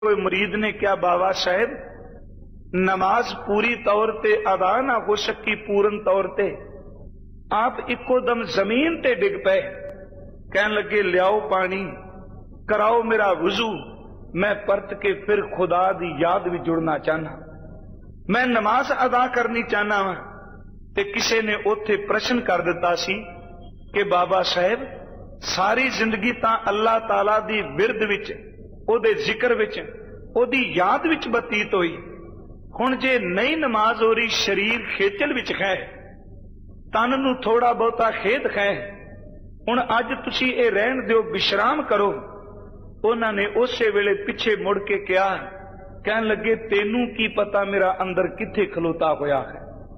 कोई मुरीद ने क्या बाबा साहब नमाज पूरी तौर ते अदा ना हो सकी पूर्ण तौर ते, आप इको दम जमीन ते डिग पे, कहन लगे लियाओ पानी, कराओ मेरा वुजू, मैं परत के फिर खुदा दी याद भी जुड़ना चाहना, मैं नमाज अदा करनी चाहना वा। ते किसी ने उथे प्रश्न कर दिता सी कि बाबा साहब सारी जिंदगी तां अल्लाह ताला दी विरद विच, ओदे जिक्र विच, ओदी याद विच बतीत होई, हुण जे नहीं नमाज हो रही, शरीर खेचल विच है, तन नूं थोड़ा बहुता खेद है, हुण अज तुसीं इह रहण दिओ, विश्राम करो। उन्हां ने उसे वेले पिछे मुड़ के कहा, कहन लगे तेनू की पता मेरा अंदर किथे खलोता होया है,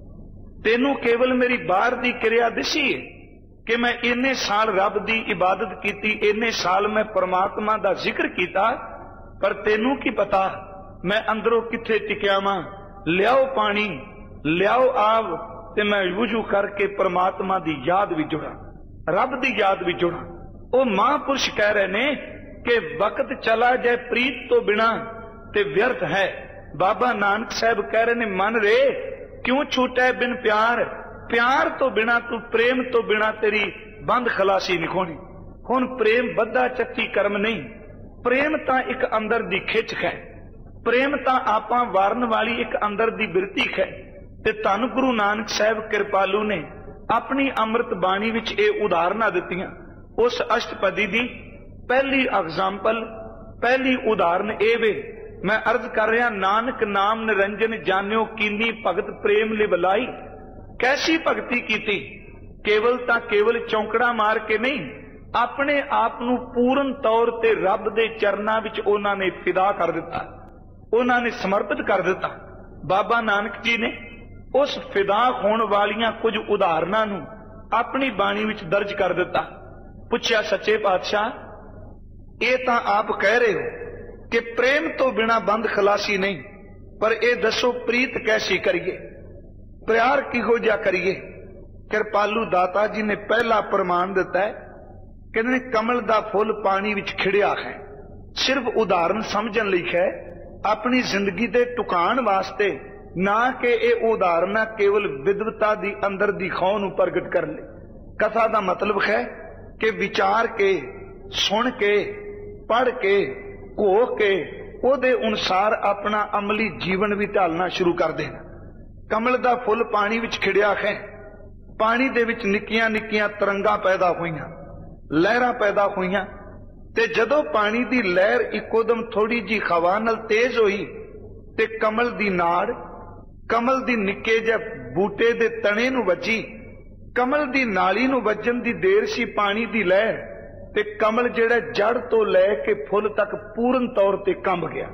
तेनू केवल मेरी बाहर दी क्रिया दिसी है कि मैं इन्ने साल रब दी इबादत कीती, इन्ने साल मैं परमात्मा दा जिक्र कीता, पर तेनू की पता मैं अंदरों किथे टिकिया वां। लियाओ पानी, लियाओ आव, ते मैं वुजू करके परमात्मा दी याद भी जुड़ा, रब दी याद भी जुड़ा। वो महापुरुष कह रहे ने कि वक्त चला जाए प्रीत तो बिना ते व्यर्थ है। बाबा नानक साहब कह रहे ने मन रे क्यों छूटा है बिन प्यार, प्यार तो बिना तू, प्रेम तो बिना तेरी बंद खलासी नहीं होनी। हुण प्रेम बद्दा चक्की कर्म नहीं, प्रेम तां एक अंदर दी खिच है, प्रेम तां आपां वारन वाली एक अंदर दी बिरती है। ते धन गुरु नानक साहब कृपालू ने अपनी अमृत बाणी विच ये उदाहरणा दित्तियां। उस अष्टपदी दी पहली एग्जाम्पल, पहली उदाहरण ए वे, मैं अर्ज कर रहा, नानक नाम निरंजन जानियो कीनी भगत प्रेम लिवलाई। कैसी भगती कीती, केवल तां केवल चौंकड़ा मार के नहीं, अपने आप नूं पूर्ण तौर ते रब दे चरनां विच उन्हां ने फिदा कर दिता, उन्हां ने समर्पित कर दिता। बाबा नानक जी ने उस फिदा होण वालियां कुछ उदाहरणां नूं अपनी बाणी विच दर्ज कर दिता। पुछया सच्चे पातशाह, ये तां आप कह रहे हो कि प्रेम तो बिना बंद खलासी नहीं, पर यह दसो प्रीत कैसी करिए, प्यार किहो जिहा करिए। कृपालू दाता जी ने पहला प्रमाण दिता है, कहते कमल दा फुल पानी विच खिड़िया है। सिर्फ उदाहरण समझण लई है, अपनी जिंदगी दे टुकाण वास्ते ना कि यह उदाहरण केवल विद्वता दी अंदर दी खौह नूं प्रगट कर ले। कथा दा मतलब है कि विचार के, सुन के, पढ़ के, घो के ओदे अनुसार अपना अमली जीवन भी ढालना शुरू कर देना। कमल दा फुल पानी विच खिड़िया है, पानी दे विच निक्कियां निक्कियां तरंगां पैदा होईयां, लहरां पैदा होईयां, ते जदों पानी दी लहर इकोदम थोड़ी जी हवा नाल तेज होई ते कमल दी नाड़, कमल दी निक्के जिहे बूटे दे तणे नूं वजी, कमल दी नाली नूं वजन दी देर सी पानी दी लहर, ते कमल जिहड़ा जड़ तो लैके फुल तक पूर्ण तौर ते कंब गया।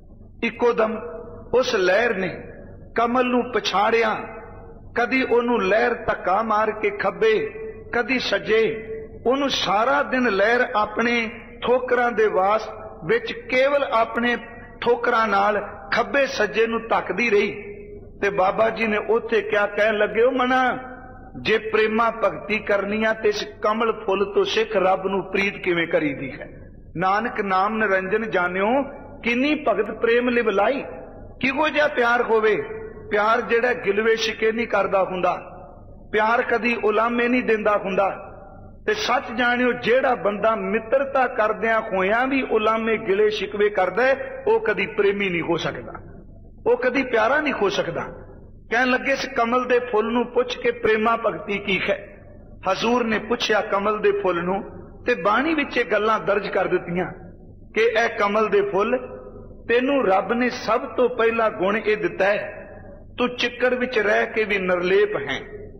इकोदम उस लहर ने कमल नूं पछाड़िया, कदी ओनू लहर धक्का मार के खब्बे, कदी सज्जे, ओनू सारा दिन लहर अपने ठोकरां दे वास विच केवल अपने ठोकरां नाल खब्बे सज्जे नूं धक्कदी रही। ते बाबा जी ने उत्थे क्या कहन लगे, ओ मना जे प्रेमा भगती करनी आ ते इस कमल फुल तो सिख रब नूं प्रीत किवें करीदी है। नानक नाम निरंजन जानियो किन्नी भगत प्रेम लिवलाई। किहो जिहा प्यार होवे, प्यार जिहड़ा गिलवे शिके नहीं करदा हुंदा, प्यार कदी उलामे नहीं दिंदा हुंदा। ते सच जानियो जिहड़ा बंदा मित्रता करदियां होइयां भी उलामे गिले शिकवे करदा है, वो कदी प्रेमी नहीं हो सकदा, वो कदी प्यारा नहीं हो सकदा। कहन लगे इस कमल दे फुल नूं पुछ के प्रेमा भगती की है। हजूर ने पुछया कमल दे फुल नूं, ते बाणी विच ये गल्लां दर्ज कर दित्तियां कि ए कमल दे फुल, तेनू रब ने सब तो पहला गुण ये दिता है, तू चिक्कड़ विच रह के भी निर्लेप है।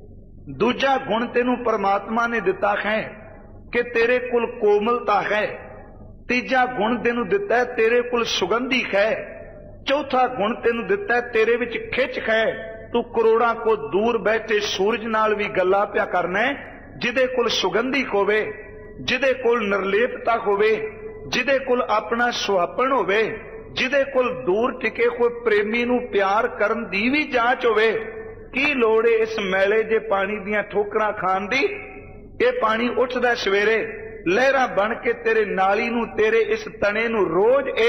दूजा गुण तेनू परमात्मा ने दिता है कि तेरे कुल कोमलता है। तीजा गुण तेनू दिता है तेरे कुल सुगंधी है। चौथा गुण तेनू दिता है तेरे विच खिच है। तू करोड़ां को दूर बैठे सूरज नाल भी गल्लां पिया करना है, जिदे कुल सुगंधी होवे, जिदे कुल निर्लेपता होवे, जिदे कुल अपना सुहापन होवे, जिदे कुल दूर टिके हुए प्रेमी नूं प्यार करन दी भी जांच होवे। की लोड़ है इस मैले जे पानी दियां ठोकरां खाण दी? ये पानी उठदा सवेरे, लहरां बन के तेरे नाली नूं, तेरे इस तने नूं रोज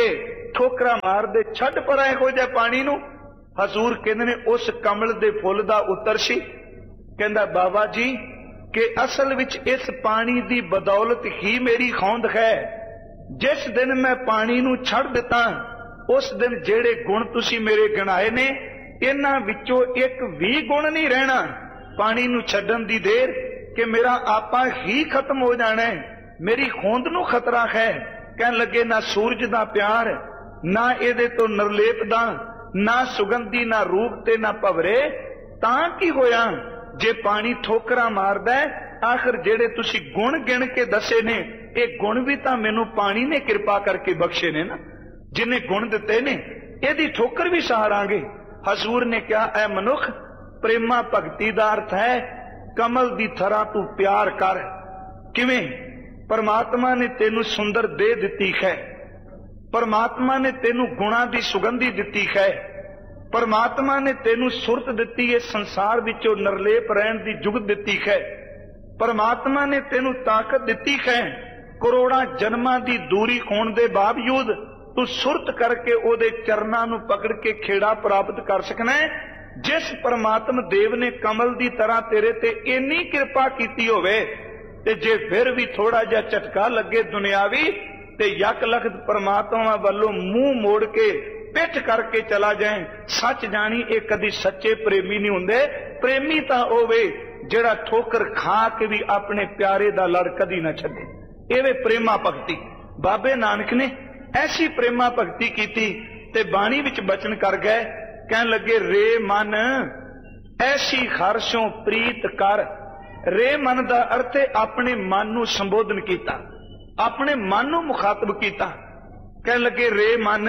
ठोकरा मार दे, छड्ड परा इहो जिहा पानी नूं। हजूर कहंदे ने उस कमल दे फुੱਲ दा उत्तर सी। कहंदा बाबा जी कि असल विच इस पानी दी बदौलत ही मेरी खौंद है। जिस दिन मैं पानी नूं छड्ड दिता उस दिन जेड़े गुण तुसी मेरे गिनाए ने इन्हां विचों एक भी गुण नहीं रहना। पानी नूं छड्डण दी देर कि मेरा आपा ही खत्म हो जाना है, मेरी खोंद नूं खतरा है। कहन लगे ना सूरज दा प्यार, ना इहदे तो नरलेप दा, ना सुगंधी, ना रूप ते ना भवरे। तां की होया जे पानी ठोकरा मारदा है। आखिर जेड़े तुसी गुण गिण के दसे ने ये गुण भी तां मैनू पानी ने कृपा करके बख्शे ने ना, जिन्हें गुण दिते ने इहदी ठोकर भी सहारांगे। हजूर ने कहा ऐ मनुख, प्रेमा भगती दा अर्थ है कमल दी थरा तू प्यार कर। किवें? परमात्मा ने तेनू सुंदर दे दिती है, परमात्मा ने तेनू गुणा दी सुगंधी दिती है, परमात्मा ने तेनू सुरत दिती है, संसार विचों नरलेप रहन दी जुगत दिती है, परमात्मा ने तेनू ताकत दिती है। करोड़ां जन्मां दी दूरी होण दे बावजूद तू सुरत करके ओदे चरनां नू पकड़ के खेड़ा प्राप्त कर सकना है। जिस परमात्मा देव ने कमल दी तरह तेरे ते इन्नी कृपा कीती होवे ते जे फिर भी थोड़ा जिहा झटका लगे दुनियावी ते यक लखत परमात्मा वालों मुंह मोड़ के पिठ करके चला जाए, सच जानी ये कदी सच्चे प्रेमी नहीं हुंदे। प्रेमी तां होवे जिहड़ा ठोकर खा के भी अपने प्यारे दा लड़ कदी ना छड्डे। एवे प्रेमा भगती। बाबे नानक ने ऐसी प्रेमा भगती कीती ते बाणी विच बचन कर गए। कहन लगे रे मन ऐसी खारशों प्रीत कर। रे मन दा अर्थ है अपने मन नू संबोधन कीता, अपने मन नू मुखातब कीता। कहन लगे रे मन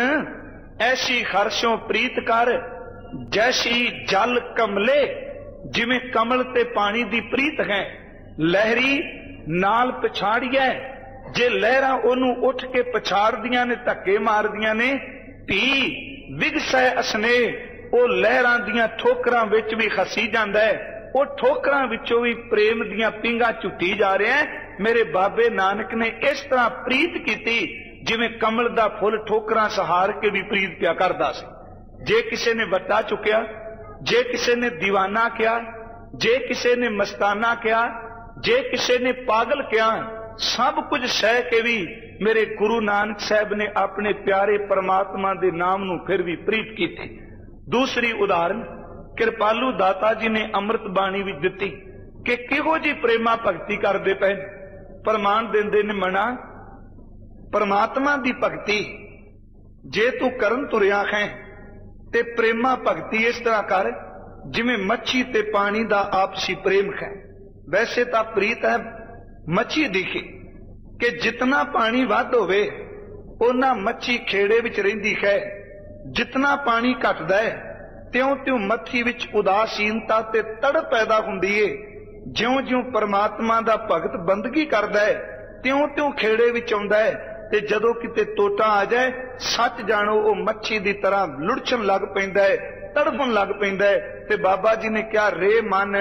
ऐसी खारशों प्रीत कर जैसी जल कमले, जिवें कमल ते पानी दी प्रीत है। लहरी नाल पछाड़िए, जे लहरां ओनू उठ के पछाड़दियां ने, धक्के मारदियां ने। धी विगसै असने, ओ लहरां दियां ठोकरां विच भी खसी जांदा है, ओ ठोकरां विचों भी प्रेम दियां पिंगां झुटी जा रहे हैं। मेरे बाबे नानक ने इस तरह प्रीत कीती जिवें कमल दा फुल ठोकरां सहार के भी प्रीत पिया करदा सी। जे किसी ने वट्टा चुकिया, जे किसी ने दीवाना किया, जे किसी ने मस्ताना किया, जे किसी ने पागल किया, सब कुछ सह के भी मेरे गुरु नानक साहब ने अपने प्यारे परमात्मा दे नाम नू फिर भी प्रीत की थी। दूसरी उदाहरण कृपालू दाता जी ने अमृत बाणी विच दिती कि किहो जी प्रेमा भगती करदे पए। प्रमाण देंदे ने मना परमात्मा दी भगती जे तू करन तुरिया है ते प्रेमा भगती इस तरह कर जिवें मच्छी ते पानी दा आपसी प्रेम है। वैसे तां प्रीत है मच्छी दिखी कि जितना पानी वध होवे उन्ना मच्छी खेड़े विच रहिंदी है, जितना पानी घटदा है त्यों त्यों मच्छी विच उदासीनता ते तड़प पैदा हुंदी है। ज्यों ज्यों परमात्मा दा भगत बंदगी करदा है त्यों त्यों खेड़े विच आउंदा है ते जदों किते टोटा आ जाए सच जानो वो मच्छी दी तरह लुढ़चण लग पैंदा है, तड़फण लग पैंदा है। ते बाबा जी ने कहा रे मन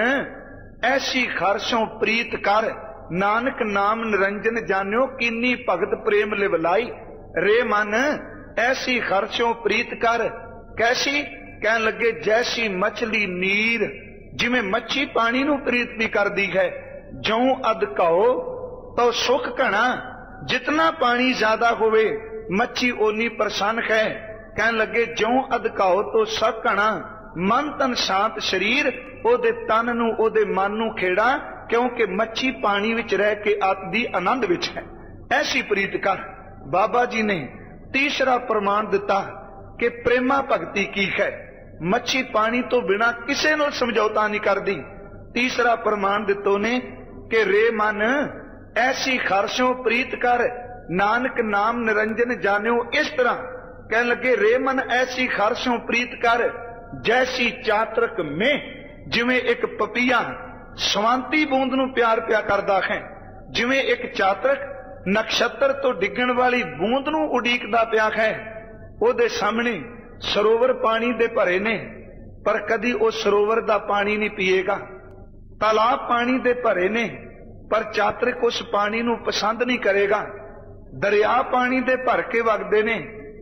ऐसी खारशों प्रीत कर, नानक नाम निरंजन जान्यो किन्नी भगत प्रेम लिवलाई। रे मन ऐसी खारशों प्रीत कर। कैसी? कहन लगे जैसी मछली नीर, जिवें मच्छी पानी नू प्रीत भी करदी है। ज्यों अध कहो तो सुख घना, जितना पानी ज्यादा होवे मच्छी ओनी प्रसन्न है। कहन लगे ज्यों अध कहो तो सुख घना, मन तन शांत शरीर, ओदे तन नू ओदे मन नू खेड़ा, क्योंकि मच्छी पानी विच रह के आत्दी आनंद विच है। ऐसी प्रीत कर। बाबा जी ने तीसरा प्रमाण दिता कि प्रेमा भगती की है। मच्छी पानी तो बिना किसे नाल समझौता नहीं करदी। तीसरा प्रमाण दितो ने कि रे मन ऐसी खारशों प्रीत कर, नानक नाम निरंजन जान्यो। इस तरह कहने लगे रे मन ऐसी खारशों प्रीत कर जैसी चातरक में, जिवें एक पपीहा सवांती बूंद नू प्यार पिया करदा है, जिवें एक चातरक नक्षत्र तो डिगण वाली बूंद नू उडीकदा पिया है। ओदे सामने सरोवर पानी दे भरे ने पर कदी उस सरोवर दा पानी नहीं पिएगा। तालाब पानी दे भरे ने पर चातरक उस पानी नू पसंद नहीं करेगा। दरिया पानी दे भर के वगदे ने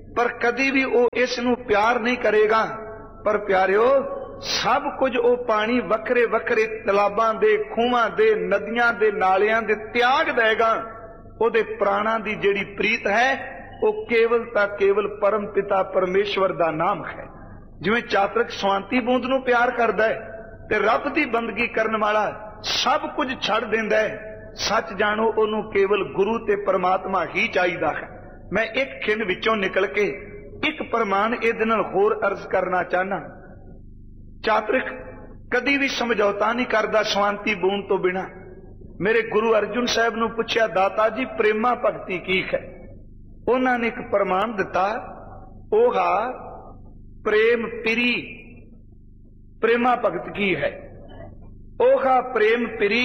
पर कदी भी वो इसनूं प्यार नहीं करेगा। पर प्यारिओ सब कुछ वो पानी वखरे वखरे तलाबां दे, खूहां दे, नदियां दे, नालियां दे त्याग देगा। ਉਹਦੇ प्राणा ਦੀ ਜਿਹੜੀ प्रीत है वो केवल ਤਾਂ केवल परम पिता परमेश्वर ਦਾ नाम है। जिवें चातरक स्वांति बूंद ਨੂੰ प्यार करदा है ते रब दी बंदगी करन वाला सब कुछ छड़ दिंदा है। सच जानो ਉਹਨੂੰ केवल गुरु ते परमात्मा ही चाहिदा है। मैं एक खिंड विचों निकल के एक प्रमाण ਇਹਦੇ ਨਾਲ होर अर्ज करना चाहना। चातरक कदी भी समझौता नहीं करदा स्वांति बूंद तो बिना। मेरे गुरु अर्जुन साहब नूं पुछया, दाता जी प्रेमा भगती की है? उन्होंने एक प्रमाण दिता, ओहा प्रेम पिरी। प्रेमा भगत की है? ओहा प्रेम पिरी।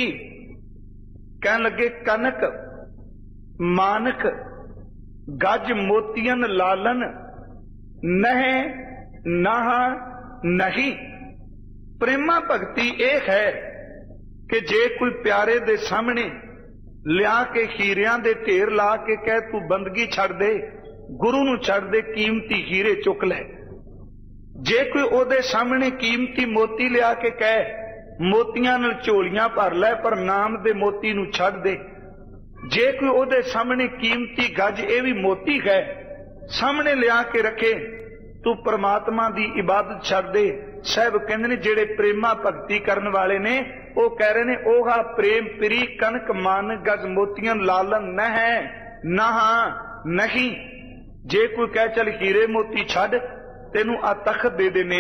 कहन लगे कनक मानक गज मोतियन लालन नह नाहा नहीं। प्रेमा भगती यह है कि जे कोई प्यारे दे सामने लिया के हीरियां दे ढेर ला के कह तू बंदगी छड़ दे, गुरु नूं छड़ दे, कीमती हीरे चुक ले। जे कोई ओदे सामने कीमती मोती लिया के कह मोतियां नाल झोलियां भर लै पर नाम दे मोती नूं छड़ दे। जे कोई ओदे सामने कीमती गज ये भी मोती है सामने लिया के रखे, तू परमात्मा दी इबादत छड़ दे। साहब कहंदे ने जेड़े प्रेमा भगती करन वाले ने वो कह रहे ने ओहा प्रेम पिरी कनक मान गज मोतियन लालन न है नहा नहीं। जे कोई कह चल हीरे मोती छड़ तेनू आ तख्त दे देने,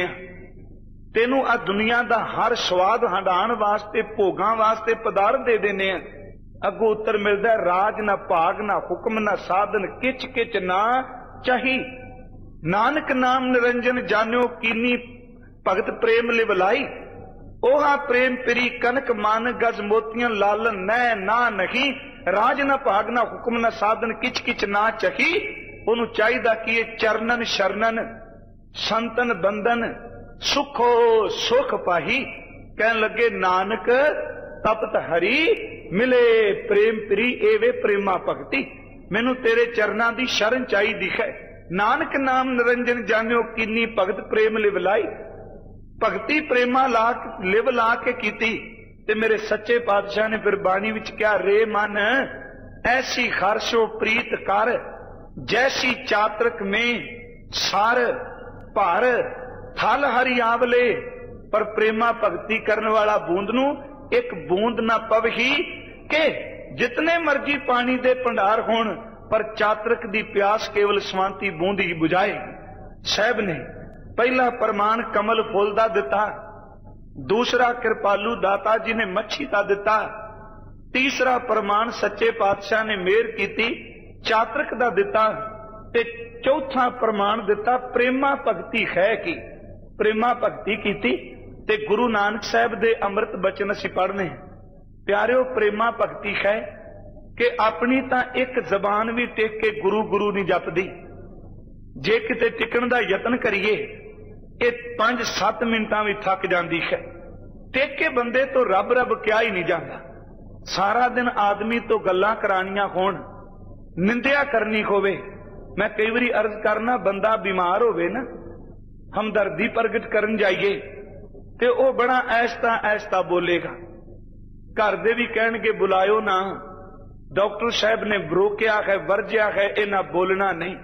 तेनू आ दुनिया दा हर स्वाद हंडाण वास्ते भोगां वास्ते पदार्थ दे देने, अगों उत्तर मिलदा राज ना भाग ना हुक्म ना साधन किच किच ना चाही। नानक नाम निरंजन जान्यो कीनी भगत प्रेम लिवलाई। ओहा प्रेम पिरी कनक मान गज मोतियन लालन न ना नहीं। राज ना भाग ना हुक्म ना साधन किच किच ना चही। ओनू चाहिदा कि चरणन शरणन संतन बंधन सुखो सुख पाही। कहन लगे नानक तपत हरी मिले प्रेम पिरी एवे प्रेमा भगती। मैनू तेरे चरणा दी शरण चाहिदी है। नानक नाम निरंजन जान्यो कीनी भगत प्रेम लिवलाई। भगती प्रेमा ला लिव ला के कीती ते मेरे सच्चे पातशाह ने फिर बाणी विच कहा, रे मन ऐसी खर्शो प्रीत कर जैसी चातरक में सार भार थल हरि आवले। पर प्रेमा भगती करने वाला बूंद नू एक बूंद ना पवही के जितने मर्जी पानी दे भंडार होण पर चातरक दी प्यास केवल स्वांति बूंद ही बुझाएगी। साहब ने पहला प्रमाण कमल फुल दा दिता, दूसरा कृपालू दाता जी ने मच्छी दा दिता, तीसरा प्रमाण सच्चे पातशाह ने मेहर कीती चातरक दा दिता, ते चौथा प्रमाण दिता प्रेमा भगती है की। प्रेमा भगती कीती ते गुरु नानक साहब दे अमृत बचन असीं पढ़ने। प्यारिओ प्रेमा भगती है कि अपनी तां एक जबान भी टेक के गुरु गुरु नहीं जपदी। जे किते टिकण दा यतन करिए ये 5-7 मिनटां भी थक जाती है। टेके बंदे तो रब रब क्या ही नहीं जाता। सारा दिन आदमी तो गल्लां करानियां होण, निंदिया करनी होवे। मैं कई बारी अर्ज करना, बंदा बीमार होवे ना, हमदर्दी प्रगट करन जाइए ते ओ बड़ा ऐसता ऐसता बोलेगा। घर दे भी कहणगे बुलायो ना, डॉक्टर साहब ने रोकिया है वर्जिया है, इन्हां बोलना नहीं।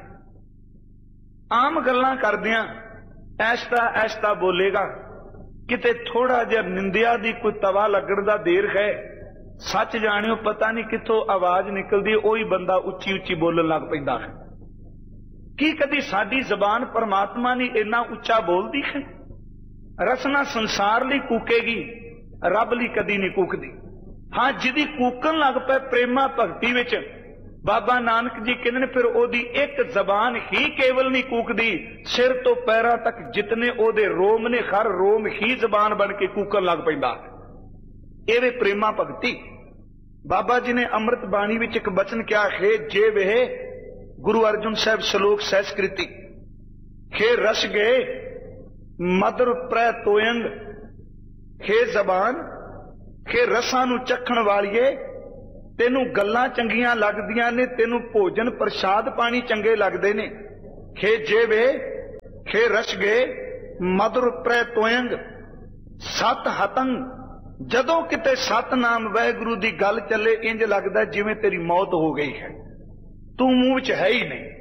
आम गल्लां करदियां ऐसता ऐसता बोलेगा। किते थोड़ा जिहा निंदिया दी कोई तवा लगण दा देर है, सच जानियो पता नहीं किथों आवाज निकलदी, ओही बंदा उच्ची उच्ची बोलण लग पैंदा है। की कदी साडी जबान परमात्मा ने इन्ना उच्चा बोलदी है? रसना संसार लई कूकेगी, रब लई कदी नहीं कूकदी। हाँ, जिहदी कूकण लग पए प्रेमा भगती विच, बाबा नानक जी कहते फिर ओदी एक जबान ही केवल नहीं कूकदी, सिर तो पैरां तक जितने ओदे रोम ने हर रोम ही जबान बन के कूकण लग पैंदा। एवे प्रेमा भगती। बाबा जी ने अमृत बाणी विच एक बचन क्या है, जे वे गुरु अर्जुन साहब श्लोक सहस्कृति हे रस गए मधुर प्रै तोयंग। हे जबान, हे रसां नूं चखण वालिए, तेनू गल्लां चंगियां लगदियां ने, तेनू भोजन प्रसाद पानी चंगे लगदे ने। खे जेवे खे रसगे मधुर प्रै तोयंग सत हतंग। जदों किते सतनाम वाहिगुरु दी गल चले इंज लगदा जिवें तेरी मौत हो गई है, तू मूंह च है ही नहीं।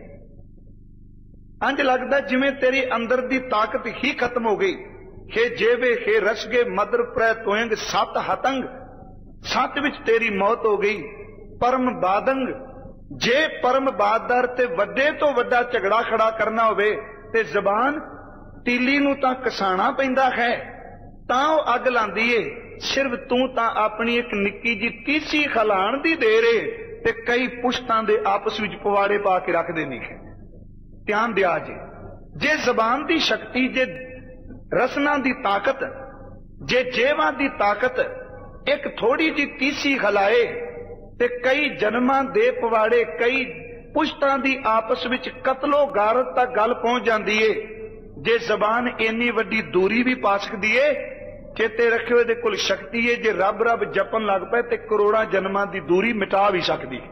इंज लगदा जिवें तेरी अंदर दी ताकत ही खत्म हो गई। खे जेवे खे रसगे मधुर प्रै तोयंग सत हतंग। सत विच तेरी मौत हो गई। परम बादंग, जे परम बादर ते वड्डे तो वड्डा झगड़ा खड़ा करना होवे ते जबान तीली नूं तां कसाणा पैंदा है, तां ओह अग लांदी है। सिर्फ तू तां अपनी एक निक्की जी तीसी खलाण दी देर है ते कई पुश्तां दे आपस विच पवाड़े पा के रख देनी है। ध्यान दिया जे जबान दी शक्ति, जे रसना दी ताकत, जे जेवां दी ताकत एक थोड़ी जी तीसी खलाए ते कई जन्मां दे पवाड़े, कई पुश्तां दी आपस विच कतलो गारत तक गल पहुंच जांदी है। जे जबान इन्नी वड्डी दूरी भी पा सकदी है, चेते रखियो इहदे कोल शक्ति है। जे रब रब जपन लग पए ते करोड़ां जन्मां दी दूरी मिटा भी सकदी है।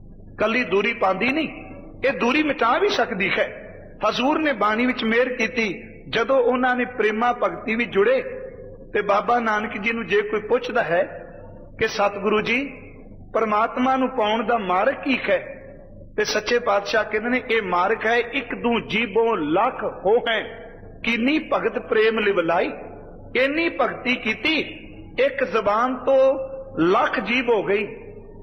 कली दूरी पांदी नहीं, ये दूरी मिटा भी सकदी है। हजूर ने बाणी विच मेहर कीती, जदों उन्हां ने प्रेमा भगती विच जुड़े ते बाबा नानक जी नूं जे कोई पुछदा है कि सतगुरु जी परमात्मा नूं पाउण दा मार्ग की है, ते सच्चे पातशाह कहते ने ये मार्ग है एक दू जीबों लख हो है किन्नी भगत प्रेम लिवलाई। इन्नी भगती कीती, एक जबान तो लख जीब हो गई,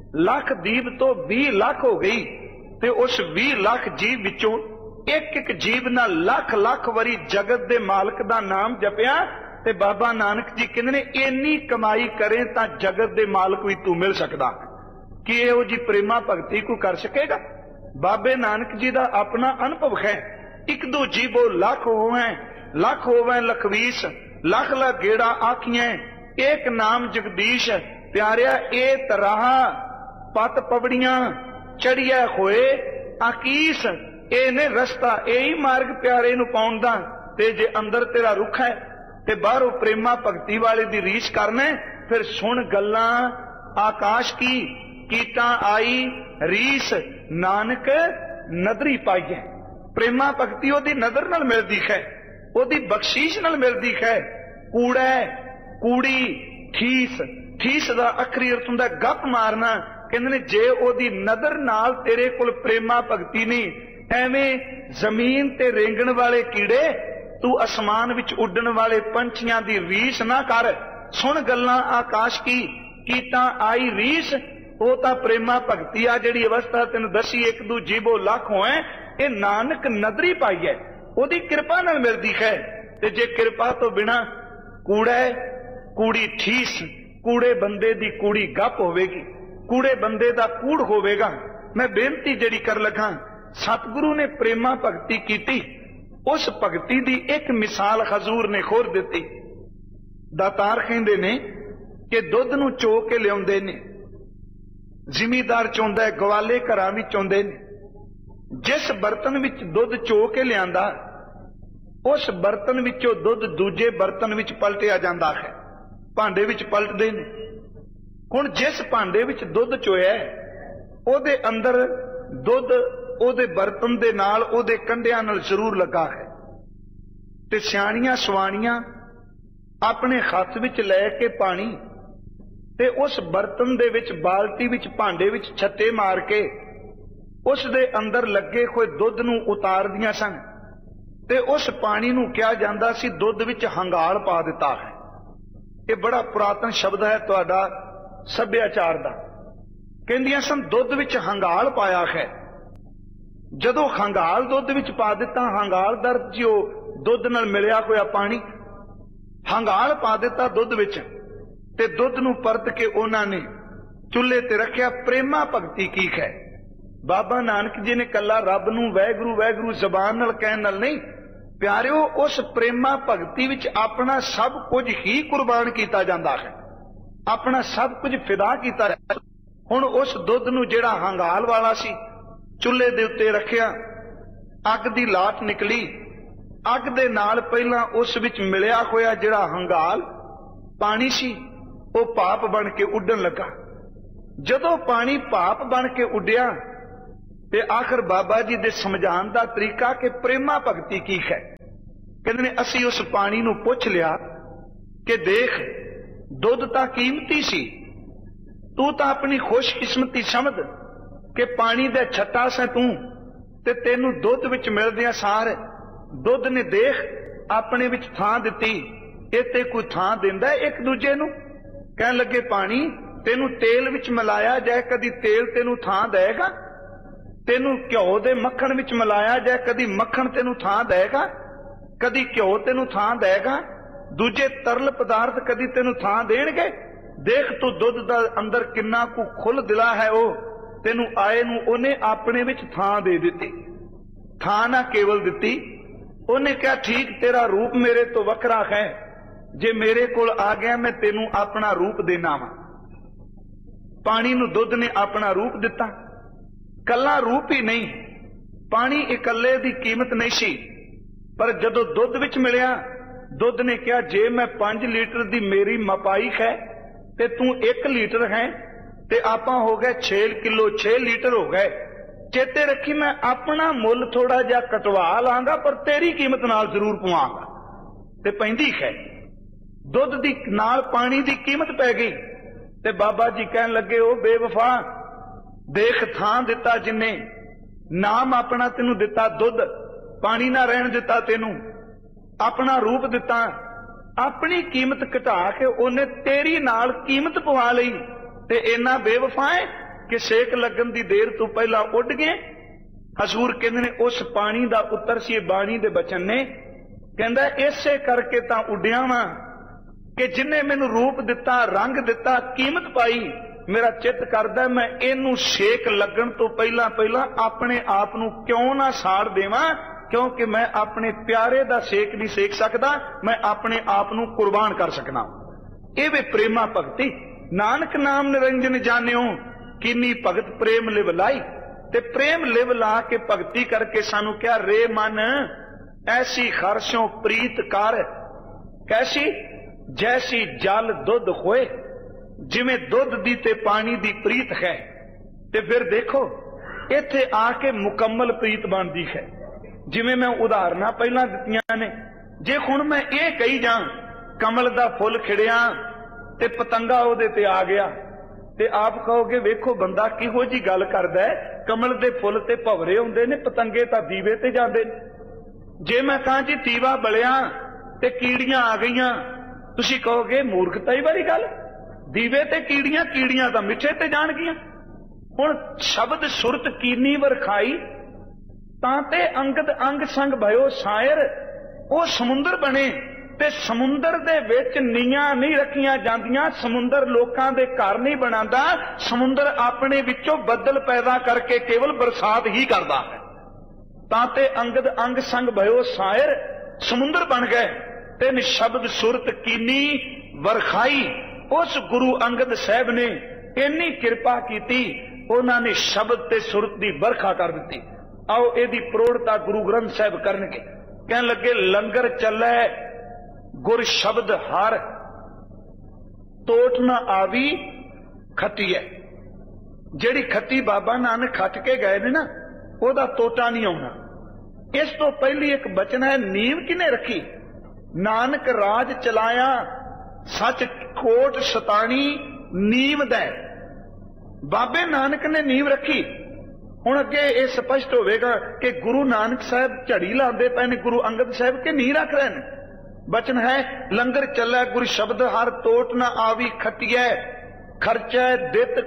लख दीब तो 20 लाख हो गई, ते उस 20 लाख जीव विचों एक एक जीव ना लख लख वारी जगत दे मालक दा नाम जपिया। ते बाबा नानक जी कहते ने इन्नी कमाई करें तां जगत दे मालक भी तू मिल सकदा। कि इहो जी प्रेमा भगती को कर सकेगा? बाबे नानक जी दा अपना अनुभव है। एक दो जीबो लख होवे, लख होवे लखवीस, लख लख गेड़ा आखियां, एक नाम जगदीश। प्यारिया ए तराहा पत पवड़ियां चढ़िया होए आकीस। ए ने रस्ता, यही मार्ग प्यारे नूं पाउण दा। ते जे अंदर तेरा रुख है ते बाहरों प्रेमा भगती वाले दी रीस करना, फिर सुन गल्लां आकाश की कीटां आई रीस नानक नदरी पाईए। प्रेमा भगती ओदी नजर नाल मिलदी है, ओदी बख्शीश नाल मिलदी है। कूड़ा कूड़ी ठीस, ठीस दा अखरी अर्थ हुंदा गप मारना। कहंदे ने जे ओदी नजर नाल तेरे कोल प्रेमा भगती नहीं, एवें जमीन ते रेंगण वाले कीड़े तू आसमान विच उड्डण वाले पंछियां दी रीस ना कर। सुन गल्लां आकाश की कीटां आई रीस। वो तां प्रेमा भगती आ जिहड़ी अवस्था तैनूं दसी एक दू जीबो लाख होए, ये नानक नदरी पाई है, ओदी किरपा नाल मिलदी है। ते जे किरपा तो बिना कूड़ा कूड़ी ठीस, कूड़े बंदे दी कूड़ी गप होवेगी, कूड़े बंदे दा कूड़ होवेगा। मैं बेनती जिहड़ी कर लगा, सतगुरु ने प्रेमा भगती कीती, उस भगती दी एक मिसाल हजूर ने खोर दिती। दातार कहंदे ने कि दुध नूं चो के लियाउंदे ने, जिमीदार चोंदा है, गवाले घरां विच चोंदे ने। जिस बर्तन विच दुध चो के लियांदा, उस बर्तन विचों दुध दूजे बर्तन विच पलटिया जांदा है, भांडे विच पलटदे ने। हुण जिस भांडे विच दुध चोया ओदे अंदर दुध ओदे बर्तन दे नाल ओदे कंढियां नाल जरूर लगा है। ते सियाणियां सवाणियां अपने हत्थ विच लै के पानी ते उस बर्तन दे विच बाल्टी विच भांडे विच छत्ते मार के उस दे अंदर लगे कोई दुध नूं उतार दियां सन। ते उस पानी नूं कहा जांदा सी दुध विच हंगाल पा दिता है। ये बड़ा पुरातन शब्द है तुहाडा सभ्याचार दा। कहंदियां सन दुध विच हंगाल पाया है। जदों हंगाल दुध विच पा दिता, हंगाल दर जो दुध नाल मिलिया होया पानी, हंगाल पा दिता दुध विच, ते दुध नूं परत के उन्हां ने चुल्हे ते रखिया। प्रेमा भगती की है? बाबा नानक जी ने कला रब नूं वैगुरू वैगुरू जबान नाल कहण नाल नहीं, प्यारिओ उस प्रेमा भगती विच अपना सब कुछ ही कुर्बान किया जाता है, अपना सब कुछ फिदा किया। हुण उस दुध नूं जिहड़ा हंगाल वाला सी चुल्हे दे उत्ते रखिया, अग दी लाट निकली, अग दे नाल पहलां उस विच मिलिया होया जिहड़ा हंगाल पानी सी वो भाप बन के उड्डण लगा। जदों पानी भाप बन के उड्डिया ते आखिर बाबा जी दे समझाण दा तरीका कि प्रेमा भगती की है। कहते ने असी उस पानी नूं पुछ लिया कि देख दुध तां कीमती सी, तू तां अपनी खुशकिस्मती समझ कि पानी दे छट्टा से तू ते तेनू दुध विच मिलदियां सार दुध ने देख अपने विच थां दित्ती, इत्ते कोई थां दिंदा एक दूजे नूं। कहण लगे पानी तेनू तेल विच मिलाया जाए कदी तेल तेनू थां देगा, तेनू घ्यो दे मक्खण विच मिलाया जाए कदी मक्खण तेनू थां देगा, कदी घ्यो तेनू थां देगा, दूजे तरल पदार्थ कदी तेनू थां देणगे। देख तू दुध दा अंदर किन्ना कु खुल दिला है, ओ तेनू आए नू ओने अपने विच थां दे दित्ती। थां ना केवल दित्ती, ओने कहा ठीक तेरा रूप मेरे तो वखरा है, जे मेरे कोल आ गया मैं तेनू अपना रूप देना वा। पानी नू दुध ने अपना रूप दिता, कला रूप ही नहीं, पानी इकल्ले दी कीमत नहीं सी, पर जदों दुध विच मिलिया दुध ने कहा जे मैं 5 लीटर दी मेरी मपाई है ते तू 1 लीटर है ते आपां हो गए 6 किलो 6 लीटर हो गए। चेते रखी मैं अपना मुल थोड़ा जा कटवा लांगा पर तेरी कीमत नाल जरूर पवांगा। ते पैंदी है दुध दी नाल पानी दी कीमत पै गई। ते बाबा जी कहन लगे ओ बेवफा देख थां दिता जिन्ने, नाम अपना तेनू दिता दुध, पानी ना रहन दिता तेनू, अपना रूप दिता, अपनी कीमत घटा के उन्हें तेरी नाल कीमत पवा लई। ते इन्ना बेवफा है कि सेक लगन दी देर तू पहला उड़ गए। हजूर कहंदे ने उस पानी दा उत्तर सी बाणी दे बचन ने, कहंदा इसे करके तां उड्डिया वां कि जिन्ने मैनू रूप दिता, रंग दिता, कीमत पाई, मेरा चित करदा मैं इनू सेक लगन तो पहला पहला अपने आप नू क्यों ना साड़ देवां, क्योंकि मैं अपने प्यारे दा सेक नहीं सेक सकदा, मैं अपने आप नू कुर्बान कर सकना। ये वे प्रेमा भगती। नानक नाम निरंजन जानियो किन्नी भगत प्रेम लिव लाई। ते प्रेम लिव ला के भगती करके सानू क्या रे मन ऐसी खरशों प्रीत कर, कैसी जैसी जल दुध होए, जिवें दुध दी ते पानी दी प्रीत है। ते फिर देखो इत्थे आके मुकम्मल प्रीत बनदी है। जिवें मैं उदाहरणा पहला दित्तियां ने, जे हुण मैं ये कही जां कमल दा फुल खिड़िया ते पतंगा ओहदे ते आ गया, ते आप कहोगे वेखो बंदा किहो जी गल करदा है, कमल दे फुल ते भवरे हुंदे ने, पतंगे तां दीवे ते जांदे ने। जे मैं कहां जी दीवा बलिया ते कीड़ियां आ गईयां, तुसीं कहोगे मूर्खताई वाली गल, दीवे ते कीड़ियां, कीड़ियां तां मिੱਠੇ ते जाणगियां। हुण शब्द सुरत कीनी वरखाई तां ते अंगद अंग संग भयो शायर, ਉਹ ਸਮੁੰਦਰ ਬਣੇ ਤੇ ਸਮੁੰਦਰ ਦੇ ਵਿੱਚ ਨੀਆਂ ਨਹੀਂ ਰੱਖੀਆਂ ਜਾਂਦੀਆਂ, ਸਮੁੰਦਰ ਲੋਕਾਂ ਦੇ ਘਰ ਨਹੀਂ ਬਣਾਉਂਦਾ, ਸਮੁੰਦਰ ਆਪਣੇ ਵਿੱਚੋਂ ਬੱਦਲ ਪੈਦਾ ਕਰਕੇ ਕੇਵਲ ਬਰਸਾਤ ਹੀ ਕਰਦਾ ਹੈ। ਤਾਂ ਤੇ ਅੰਗਦ ਅੰਗ ਸੰਗ भयो शायर, ਸਮੁੰਦਰ ਬਣ ਗਏ ਤੇ ਨਿਸ਼ਬਦ ਸੁਰਤ ਕੀਨੀ ਵਰਖਾਈ। ਉਸ ਗੁਰੂ ਅੰਗਦ ਸਾਹਿਬ ਨੇ ਇੰਨੀ ਕਿਰਪਾ ਕੀਤੀ, ਉਹਨਾਂ ਨੇ ਸ਼ਬਦ ਤੇ ਸੁਰਤ ਦੀ ਵਰਖਾ ਕਰ ਦਿੱਤੀ। आओ एदी प्रोड़ता गुरु ग्रंथ साहिब करनगे। कहन लगे लंगर चले गुर शब्द हर, तोट न आवी खतीए। जेड़ी खती बाबा नानक खट के गए ने ना, ओदा तोटा नहीं आउणा। इस तो पहली एक बचन है, नींव किने रखी, नानक राज चलाया सच कोट सतानी नींव दै। बाबे नानक ने नींव रखी। हुण अगे ये स्पष्ट होवेगा कि गुरु नानक साहब झड़ी लाते पे ने, गुरु अंगद साहब के नहीं रख रहे हैं। बचन है लंगर चलै गुर शब्द हर, तोट न आवी खटिए, खर्चा दित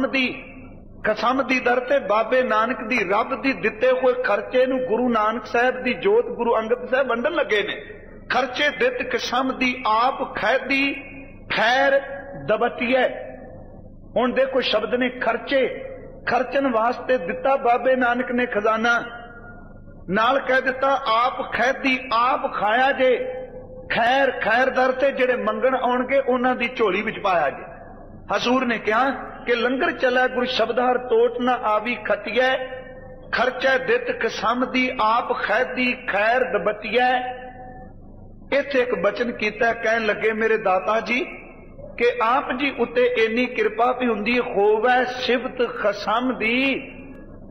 खसम दी दर ते बाबे नानक दी रब दी दिते हुए खर्चे नूं गुरु नानक साहब दी जोत गुरु अंगद साहब वंडन लगे ने। खर्चे दित खसम दी आप खैदी खैर दबटिए। हुण देखो शब्द ने खर्चे, खर्चन वास्ते दिता बाबे नानक ने खजाना, नाल कह दिता आप खैदी आप खाया जे, खैर खैर दर ते जेड़े मंगण आउणगे उन्हां दी झोली विच पाया जे। हजूर ने कहा कि लंगर चला गुर शब्द हर, तोट न आवी खटिए, खर्चा दित कसम दी आप खैदी खैर दबटिए। इत्थे एक बचन कीता, कहन लगे मेरे दाता जी कि आप जी उत्ते इन्नी किरपा भी हुंदी होवे सिफत खसम दी,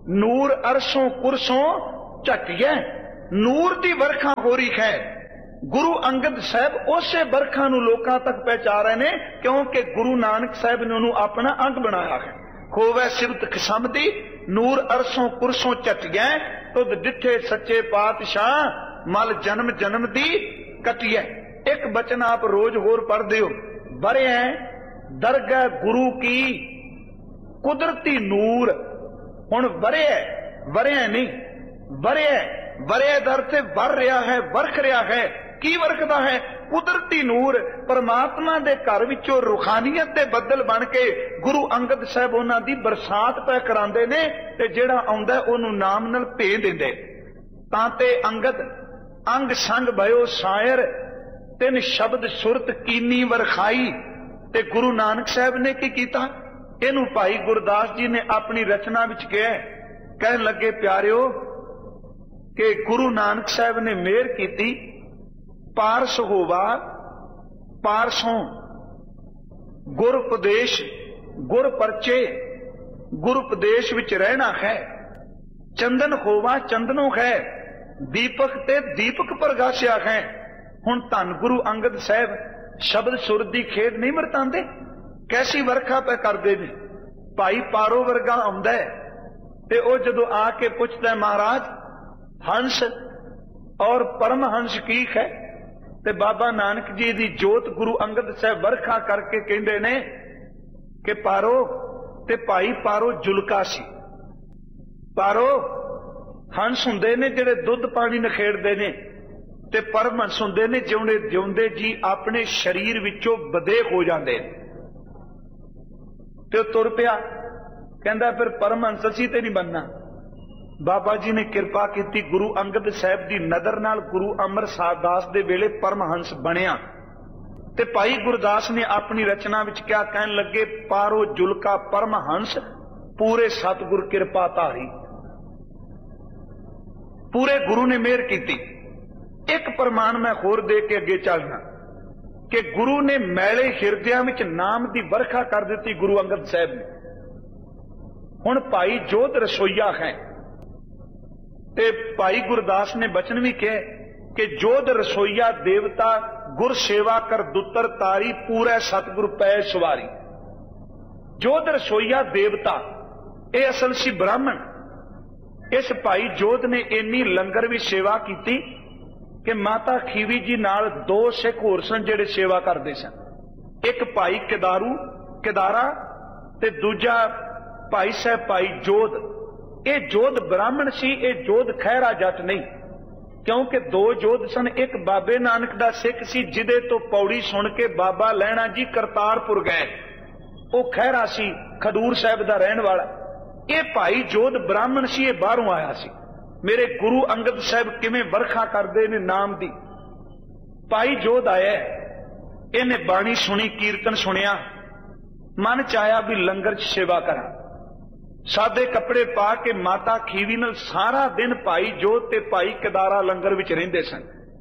ਨੂਰ ਅਰਸ਼ੋਂ ਕੁਰਸੋਂ ਝਟਿਐ। ਨੂਰ ਦੀ ਵਰਖਾ ਹੋ ਰਹੀ ਹੈ। ਗੁਰੂ ਅੰਗਦ ਸਾਹਿਬ ਉਸੇ ਵਰਖਾ ਨੂੰ ਲੋਕਾਂ ਤੱਕ ਪਹੁੰਚਾ ਰਹੇ ਨੇ, ਕਿਉਂਕਿ ਗੁਰੂ ਨਾਨਕ ਸਾਹਿਬ ਨੇ ਉਹਨੂੰ ਆਪਣਾ ਅੰਗ ਬਣਾਇਆ ਹੈ। ਹੋਵੇ ਸਿਬਤ ਖਸਮ ਦੀ ਨੂਰ ਅਰਸ਼ੋਂ ਕੁਰਸੋਂ ਝਟਿਐ, ਤੁਧ ਡਿੱਠੇ ਸੱਚੇ ਪਾਤਸ਼ਾਹ ਮਲ ਜਨਮ ਜਨਮ ਦੀ ਕਟਿਐ। ਇੱਕ ਬਚਨ ਆਪ ਰੋਜ਼ ਹੋਰ ਪੜ੍ਹਦੇ ਹੋ, ਵਰਿਐ ਦਰਗਾਹ ਗੁਰੂ ਕੀ ਕੁਦਰਤੀ ਨੂਰ। ਹੁਣ ਵਰਿਆ ਨਹੀਂ, ਵਰਿਆ ਦਰ ਤੇ ਵਰ ਰਿਹਾ ਹੈ, ਵਰਖ ਰਿਹਾ ਹੈ। ਕੀ ਵਰਖਦਾ ਹੈ? ਕੁਦਰਤੀ ਨੂਰ। ਪਰਮਾਤਮਾ ਦੇ ਘਰ ਵਿੱਚੋਂ ਰੂਹਾਨੀਅਤ ਦੇ ਬੱਦਲ ਬਣ ਕੇ ਗੁਰੂ ਅੰਗਦ ਸਾਹਿਬ ਉਹਨਾਂ ਦੀ ਬਰਸਾਤ ਪੈ ਕਰਾਉਂਦੇ ਨੇ, ਤੇ ਜਿਹੜਾ ਆਉਂਦਾ ਉਹਨੂੰ ਨਾਮ ਨਾਲ ਭੇਜ ਦਿੰਦੇ। ਤਾਂ ਤੇ ਅੰਗਦ ਅੰਗ ਸੰਗ ਭਇਓ ਸਾਇਰ, ਤਿੰਨ ਸ਼ਬਦ ਸੁਰਤ ਕੀਨੀ ਵਰਖਾਈ। ਤੇ ਗੁਰੂ ਨਾਨਕ ਸਾਹਿਬ ਨੇ ਕੀ ਕੀਤਾ? ਇਹਨੂੰ ਭਾਈ ਗੁਰਦਾਸ ਜੀ ਨੇ ਆਪਣੀ ਰਚਨਾ ਵਿੱਚ ਕਿਹਾ। ਕਹਿਣ ਲੱਗੇ, ਪਿਆਰਿਓ, ਕਿ ਗੁਰੂ ਨਾਨਕ ਸਾਹਿਬ ਨੇ ਮਿਹਰ ਕੀਤੀ, ਪਾਰਸ ਹੋਵਾ ਪਾਰਸੋਂ ਗੁਰ ਉਪਦੇਸ਼ ਗੁਰ ਪਰਚੇ, ਗੁਰ ਉਪਦੇਸ਼ ਵਿੱਚ ਰਹਿਣਾ ਹੈ। ਚੰਦਨ ਹੋਵਾ ਚੰਦਨੋਂ ਹੈ, ਦੀਪਕ ਤੇ ਦੀਪਕ ਪ੍ਰਗਾਸਿਆ ਹੈ। ਹੁਣ ਧੰਨ ਗੁਰੂ ਅੰਗਦ ਸਾਹਿਬ ਸ਼ਬਦ ਸੁਰ ਦੀ ਖੇਡ ਨਹੀਂ ਵਰਤਾਂਦੇ, ਕੈਸੀ ਵਰਖਾ ਪੈ ਕਰਦੇ ਨੇ। ਭਾਈ ਪਾਰੋ ਵਰਗਾ ਆਉਂਦਾ ਤੇ ਉਹ ਜਦੋਂ ਆ ਕੇ ਪੁੱਛਦਾ, ਮਹਾਰਾਜ ਹੰਸ ਔਰ ਪਰਮਹੰਸ ਕੀ ਹੈ? ਤੇ ਬਾਬਾ ਨਾਨਕ ਜੀ ਦੀ ਜੋਤ ਗੁਰੂ ਅੰਗਦ ਸਾਹਿਬ ਵਰਖਾ ਕਰਕੇ ਕਹਿੰਦੇ ਨੇ ਕਿ ਪਾਰੋ ਤੇ ਭਾਈ ਪਾਰੋ ਜੁਲਕਾ ਸੀ। ਪਾਰੋ ਹੰਸ ਹੁੰਦੇ ਨੇ ਜਿਹੜੇ ਦੁੱਧ ਪਾਣੀ ਨਖੇੜਦੇ ਨੇ, ਤੇ ਪਰਮਹੰਸ ਹੁੰਦੇ ਨੇ ਜਿਉਂਦੇ ਜਿਉਂਦੇ ਜੀ ਆਪਣੇ ਸਰੀਰ ਵਿੱਚੋਂ ਬਦੇ ਹੋ ਜਾਂਦੇ ਨੇ। ਤੇ ਉਹ ਤੁਰ ਪਿਆ, ਕਹਿੰਦਾ ਫਿਰ ਪਰਮਹੰਸ ਅਸੀਂ ਤੇ ਨਹੀਂ ਬਣਨਾ। ਬਾਬਾ ਜੀ ਨੇ ਕਿਰਪਾ ਕੀਤੀ, ਗੁਰੂ ਅੰਗਦ ਸਾਹਿਬ ਦੀ ਨਜ਼ਰ ਨਾਲ ਗੁਰੂ ਅਮਰਦਾਸ ਦੇ ਵੇਲੇ ਪਰਮਹੰਸ ਬਣਿਆ। ਤੇ ਭਾਈ ਗੁਰਦਾਸ ਨੇ ਆਪਣੀ ਰਚਨਾ ਵਿੱਚ ਕਿਹਾ, ਕਹਿਣ ਲੱਗੇ, ਪਾਰੋ ਜੁਲਕਾ ਪਰਮਹੰਸ ਪੂਰੇ ਸਤਿਗੁਰ ਕਿਰਪਾ ਧਾਰੀ। ਪੂਰੇ ਗੁਰੂ ਨੇ ਮਿਹਰ ਕੀਤੀ। ਇੱਕ ਪ੍ਰਮਾਣ ਮੈਂ ਹੋਰ ਦੇ ਕੇ ਅੱਗੇ ਚੱਲਣਾ, ਕਿ ਗੁਰੂ ਨੇ ਮੈਲੇ ਹਿਰਦਿਆਂ ਵਿੱਚ ਨਾਮ ਦੀ ਵਰਖਾ ਕਰ ਦਿੱਤੀ ਗੁਰੂ ਅੰਗਦ ਸਾਹਿਬ ਨੇ। ਹੁਣ ਭਾਈ ਜੋਧ ਰਸੋਈਆ ਹੈ, ਤੇ ਭਾਈ ਗੁਰਦਾਸ ਨੇ ਬਚਨ ਵੀ ਕਿਹਾ ਕਿ ਜੋਧ ਰਸੋਈਆ ਦੇਵਤਾ ਗੁਰ ਸੇਵਾ ਕਰ ਦੁੱਤਰ ਤਾਰੀ, ਪੂਰੇ ਸਤਿਗੁਰ ਪੈ ਸਵਾਰੀ। ਜੋਧ ਰਸੋਈਆ ਦੇਵਤਾ, ਇਹ ਅਸਲ ਸੀ ਬ੍ਰਾਹਮਣ। ਇਸ ਭਾਈ ਜੋਧ ਨੇ ਇੰਨੀ ਲੰਗਰ ਵੀ ਸੇਵਾ ਕੀਤੀ ਕਿ ਮਾਤਾ ਖੀਵੀ ਜੀ ਨਾਲ ਦੋ ਸਿੱਖ ਹੋਰ ਸਨ ਜਿਹੜੇ ਸੇਵਾ ਕਰਦੇ ਸਨ। ਇੱਕ ਭਾਈ ਕਿਦਾਰਾ ਤੇ ਦੂਜਾ ਭਾਈ ਸਾਹਿਬ ਭਾਈ ਜੋਧ। ਇਹ ਜੋਧ ਬ੍ਰਾਹਮਣ ਸੀ, ਇਹ ਜੋਧ ਖਹਿਰਾ ਜੱਟ ਨਹੀਂ, ਕਿਉਂਕਿ ਦੋ ਜੋਧ ਸਨ। ਇੱਕ ਬਾਬੇ ਨਾਨਕ ਦਾ ਸਿੱਖ ਸੀ, ਜਿਹਦੇ ਤੋਂ ਪੌੜੀ ਸੁਣ ਕੇ ਬਾਬਾ ਲਹਿਣਾ ਜੀ ਕਰਤਾਰਪੁਰ ਗਏ, ਉਹ ਖਹਿਰਾ ਸੀ, ਖਡੂਰ ਸਾਹਿਬ ਦਾ ਰਹਿਣ ਵਾਲਾ। ਇਹ ਭਾਈ ਜੋਧ ਬ੍ਰਾਹਮਣ ਸੀ, ਇਹ ਬਾਹਰੋਂ ਆਇਆ ਸੀ। ਮੇਰੇ ਗੁਰੂ ਅੰਗਦ ਸਾਹਿਬ ਕਿਵੇਂ ਵਰਖਾ ਕਰਦੇ ਨੇ ਨਾਮ ਦੀ। ਭਾਈ ਜੋਧ ਆਇਆ, ਇਹਨੇ ਬਾਣੀ ਸੁਣੀ, ਕੀਰਤਨ ਸੁਣਿਆ, ਮਨ ਚ ਆਇਆ ਵੀ ਲੰਗਰ ਚ ਸੇਵਾ ਕਰਾਂ। ਸਾਦੇ ਕੱਪੜੇ ਪਾ ਕੇ ਮਾਤਾ ਖੀਵੀ ਨਾਲ ਸਾਰਾ ਦਿਨ ਭਾਈ ਜੋਧ ਤੇ ਭਾਈ ਕਿਦਾਰਾ ਲੰਗਰ ਵਿੱਚ ਰਹਿੰਦੇ ਸਨ।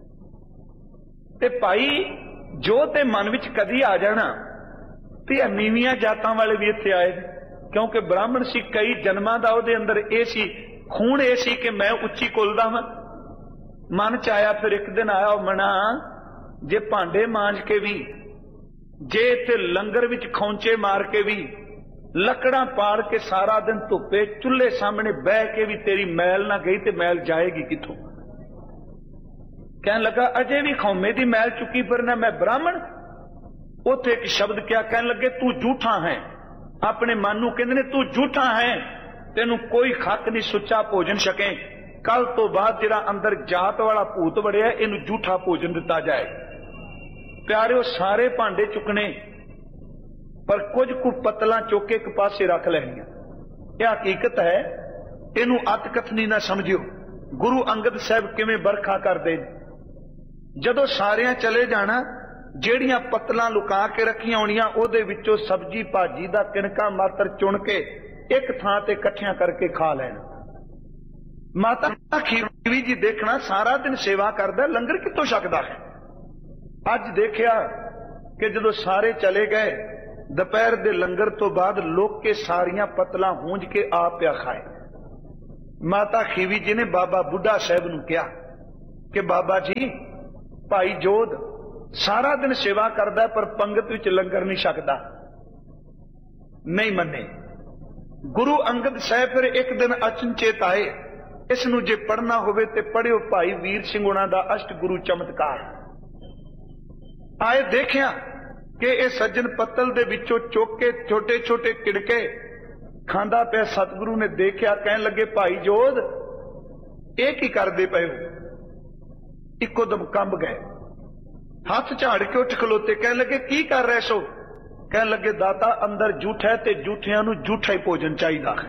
ਤੇ ਭਾਈ ਜੋਧ ਦੇ ਮਨ ਵਿੱਚ ਕਦੀ ਆ ਜਾਣਾ ਤੇ ਨੀਵੀਆਂ ਜਾਤਾਂ ਵਾਲੇ ਵੀ ਇੱਥੇ ਆਏ, ਕਿਉਂਕਿ ਬ੍ਰਾਹਮਣ ਸੀ, ਕਈ ਜਨਮਾਂ ਦਾ ਉਹਦੇ ਅੰਦਰ ਇਹ ਸੀ, ਖੂਨ ਇਹ ਸੀ ਕਿ ਮੈਂ ਉੱਚੀ ਕੁਲ ਦਾ ਹਾਂ। ਮਨ ਚ ਆਇਆ। ਫਿਰ ਇੱਕ ਦਿਨ ਆਇਆ, ਮਨਾ ਜੇ ਭਾਂਡੇ ਮਾਂਜ ਕੇ ਵੀ, ਜੇ ਇੱਥੇ ਲੰਗਰ ਵਿੱਚ ਖੌਂਚੇ ਮਾਰ ਕੇ ਵੀ, ਲੱਕੜਾਂ ਪਾੜ ਕੇ ਸਾਰਾ ਦਿਨ ਧੁੱਪੇ ਚੁੱਲ੍ਹੇ ਸਾਹਮਣੇ ਬਹਿ ਕੇ ਵੀ ਤੇਰੀ ਮੈਲ ਨਾ ਗਈ ਤੇ ਮੈਲ ਜਾਏਗੀ ਕਿੱਥੋਂ? ਕਹਿਣ ਲੱਗਾ, ਅਜੇ ਵੀ ਖੌਮੇ ਦੀ ਮੈਲ ਚੁੱਕੀ ਫਿਰਨਾ, ਮੈਂ ਬ੍ਰਾਹਮਣ। ਉੱਥੇ ਇੱਕ ਸ਼ਬਦ ਕਿਹਾ, ਕਹਿਣ ਲੱਗੇ, ਤੂੰ ਝੂਠਾ ਹੈ। ਆਪਣੇ ਮਨ ਨੂੰ ਕਹਿੰਦੇ ਨੇ, ਤੂੰ ਝੂਠਾ ਹੈ, ਤੈਨੂੰ ਕੋਈ ਖੱਕ ਨਹੀਂ ਸੁੱਚਾ ਭੋਜਨ ਛਕੇ। ਕੱਲ ਤੋਂ ਬਾਅਦ ਜਿਹੜਾ ਅੰਦਰ ਜਾਤ ਵਾਲਾ ਭੂਤ ਵੜਿਆ, ਇਹਨੂੰ ਝੂਠਾ ਭੋਜਨ ਦਿੱਤਾ ਜਾਏ। ਪਿਆਰਿਓ, ਸਾਰੇ ਭਾਂਡੇ ਚੁੱਕਣੇ, ਪਰ ਕੁਝ ਕੁ ਪਤਲਾਂ ਚੁੱਕ ਕੇ ਇੱਕ ਪਾਸੇ ਰੱਖ ਲੈਣੀਆਂ। ਇਹ ਹਕੀਕਤ ਹੈ, ਇਹਨੂੰ ਅਤ ਕਥਨੀ ਨਾ ਸਮਝਿਓ। ਗੁਰੂ ਅੰਗਦ ਸਾਹਿਬ ਕਿਵੇਂ ਵਰਖਾ ਕਰਦੇ ਨੇ। ਜਦੋਂ ਸਾਰਿਆਂ ਚਲੇ ਜਾਣਾ, ਜਿਹੜੀਆਂ ਪਤਲਾਂ ਲੁਕਾ ਕੇ ਰੱਖੀਆਂ ਹੋਣੀਆਂ, ਉਹਦੇ ਵਿੱਚੋਂ ਸਬਜ਼ੀ ਭਾਜੀ ਦਾ ਕਿਣਕਾ ਮਾਤਰ ਚੁਣ ਕੇ ਇੱਕ ਥਾਂ ਤੇ ਇਕੱਠਿਆਂ ਕਰਕੇ ਖਾ ਲੈਣਾ। ਮਾਤਾ ਖੀਵੀ ਜੀ ਦੇਖਣਾ ਸਾਰਾ ਦਿਨ ਸੇਵਾ ਕਰਦਾ, ਲੰਗਰ ਕਿੱਥੋਂ ਛਕਦਾ ਹੈ। ਅੱਜ ਦੇਖਿਆ ਕਿ ਜਦੋਂ ਸਾਰੇ ਚਲੇ ਗਏ, ਦੁਪਹਿਰ ਦੇ ਲੰਗਰ ਤੋਂ ਬਾਅਦ ਲੋਕ ਕੇ ਸਾਰੀਆਂ ਪਤਲਾਂ ਹੂੰਜ ਕੇ ਆਪ ਪਿਆ ਖਾਏ। माता खीवी जी ने बाबा बुढ़ा साहब नूं कहा कि बाबा जी भाई जोध सारा दिन सेवा करदा पर पंगत विच लंगर नहीं छकदा। नहीं मन्ने। गुरु अंगद साहब फिर एक दिन अचनचेत आए, इसनूं जे पढ़ना होवे ते पढ़ियो भाई वीर सिंह उन्हां दा अष्ट गुरु चमत्कार। आए देखिया कि यह सज्जन पत्तल दे विचों चुक के छोटे छोटे किड़के खांदा पिया। सतगुरु ने देखिया, कहन लगे भाई जोध ये की करदे पए हो? इको दम कंब गए, हाथ झाड़ के उठ खलोते, कहन लगे की कर रहे सो? कहन लगे दाता अंदर झूठा है ते झूठियां नूं झूठा ही भोजन चाहिदा है,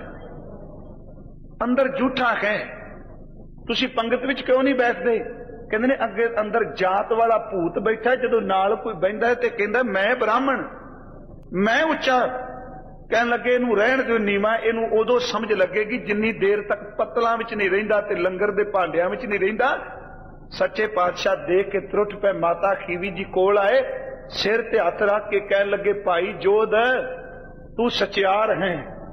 अंदर झूठा है। तुसी पंगत विच क्यों नहीं बैठदे? कहंदे ने अगे अंदर जात वाला भूत बैठा, जदों नाल कोई बहिंदा है ते कहंदा मैं ब्राह्मण, मैं उच्चा। कहन लगे इनू रहण दिओ नीवा, इनू उदों समझ लगेगी जिन्नी देर तक पत्तलां विच नहीं रहिंदा ते लंगर दे भांडियां विच नहीं रहिंदा। सच्चे पातशाह देख के त्रुट पे माता खीवी जी कोल आए, सिर ते हथ रख के कहन लगे भाई जोध तू सचियार है,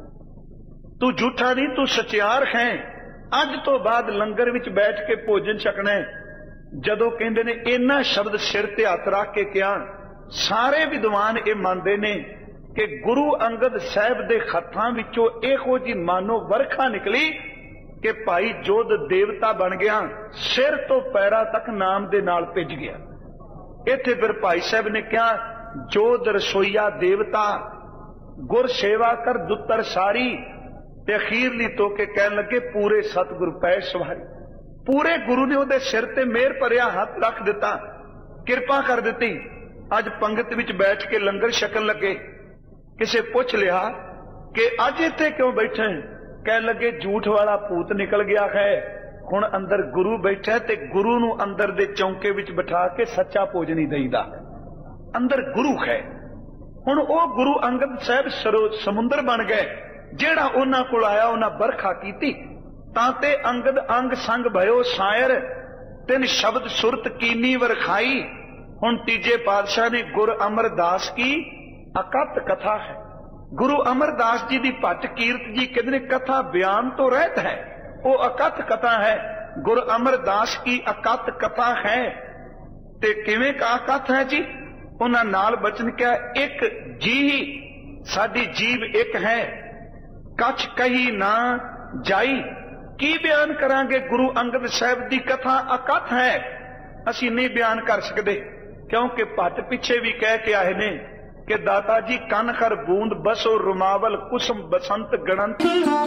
तू झूठा नहीं, तू सचियार है। अज तो बाद लंगर विच बैठ के भोजन छकना है। जदों कहंदे ने इन्ना शब्द सिर ते हथ रख के कहा, सारे विद्वान ये मानते ने कि गुरु अंगद साहब दे खत्तां विचों इहो जी मानो वरखा निकली कि भाई जोध देवता बन गया, सिर तो पैरा तक नाम दे नाल भिज गया। इत्थे फिर भाई साहब ने कहा, जोध रसोईया देवता, गुर सेवा कर दुत्तर सारी। ते अखीरली तो के कहन लगे पूरे सतगुरु पै सवारी। पूरे गुरु ने उहदे सिर ते मेहर भरिया हथ रख दिता, किरपा कर दी। अज पंगत विच बैठ के लंगर छकन लगे। किसे पुछ लिया कि अज इत्थे क्यों बैठे? कहन लगे झूठ वाला भूत निकल गया है, हुण अंदर गुरु बैठा ते गुरु नूं अंदर दे चौंके विच बिठा के सच्चा भोजन ही दईदा। अंदर गुरु है। हुण ओ गुरु अंगद साहब समुंदर बन गए, जेड़ा उन्हां कोल आया उन्हां बरखा कीती। ताते अंगद अंग संग भयो सायर, तिन शब्द सुरत कीनी वरखाई। हुण तीजे पातशाह ने गुर अमरदास की अकत कथा है। गुरु अमरदास जी दी भट्ट कीरत जी कहते कथा बयान तो रहत है, वो अकथ कथा है। गुरु अमरदास की अकथ कथा है। ते किवें का अकथ है जी? उन्हां नाल बचन क्या, एक जी साडी जीव एक है, कछ कही ना जाई। की बयान करांगे? गुरु अंगद साहब दी कथा अकथ है, असी नहीं बयान कर सकते, क्योंकि भट्ट पिछे भी कह के आए ने कि दाता जी कन खर बूंद बसो रुमावल कुसुम बसंत गणंत।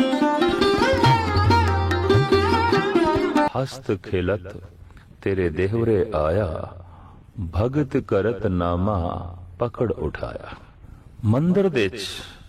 हस्त खिलत तेरे देहवरे आया, भगत करत नामा पकड़ उठाया। मंदिर दे च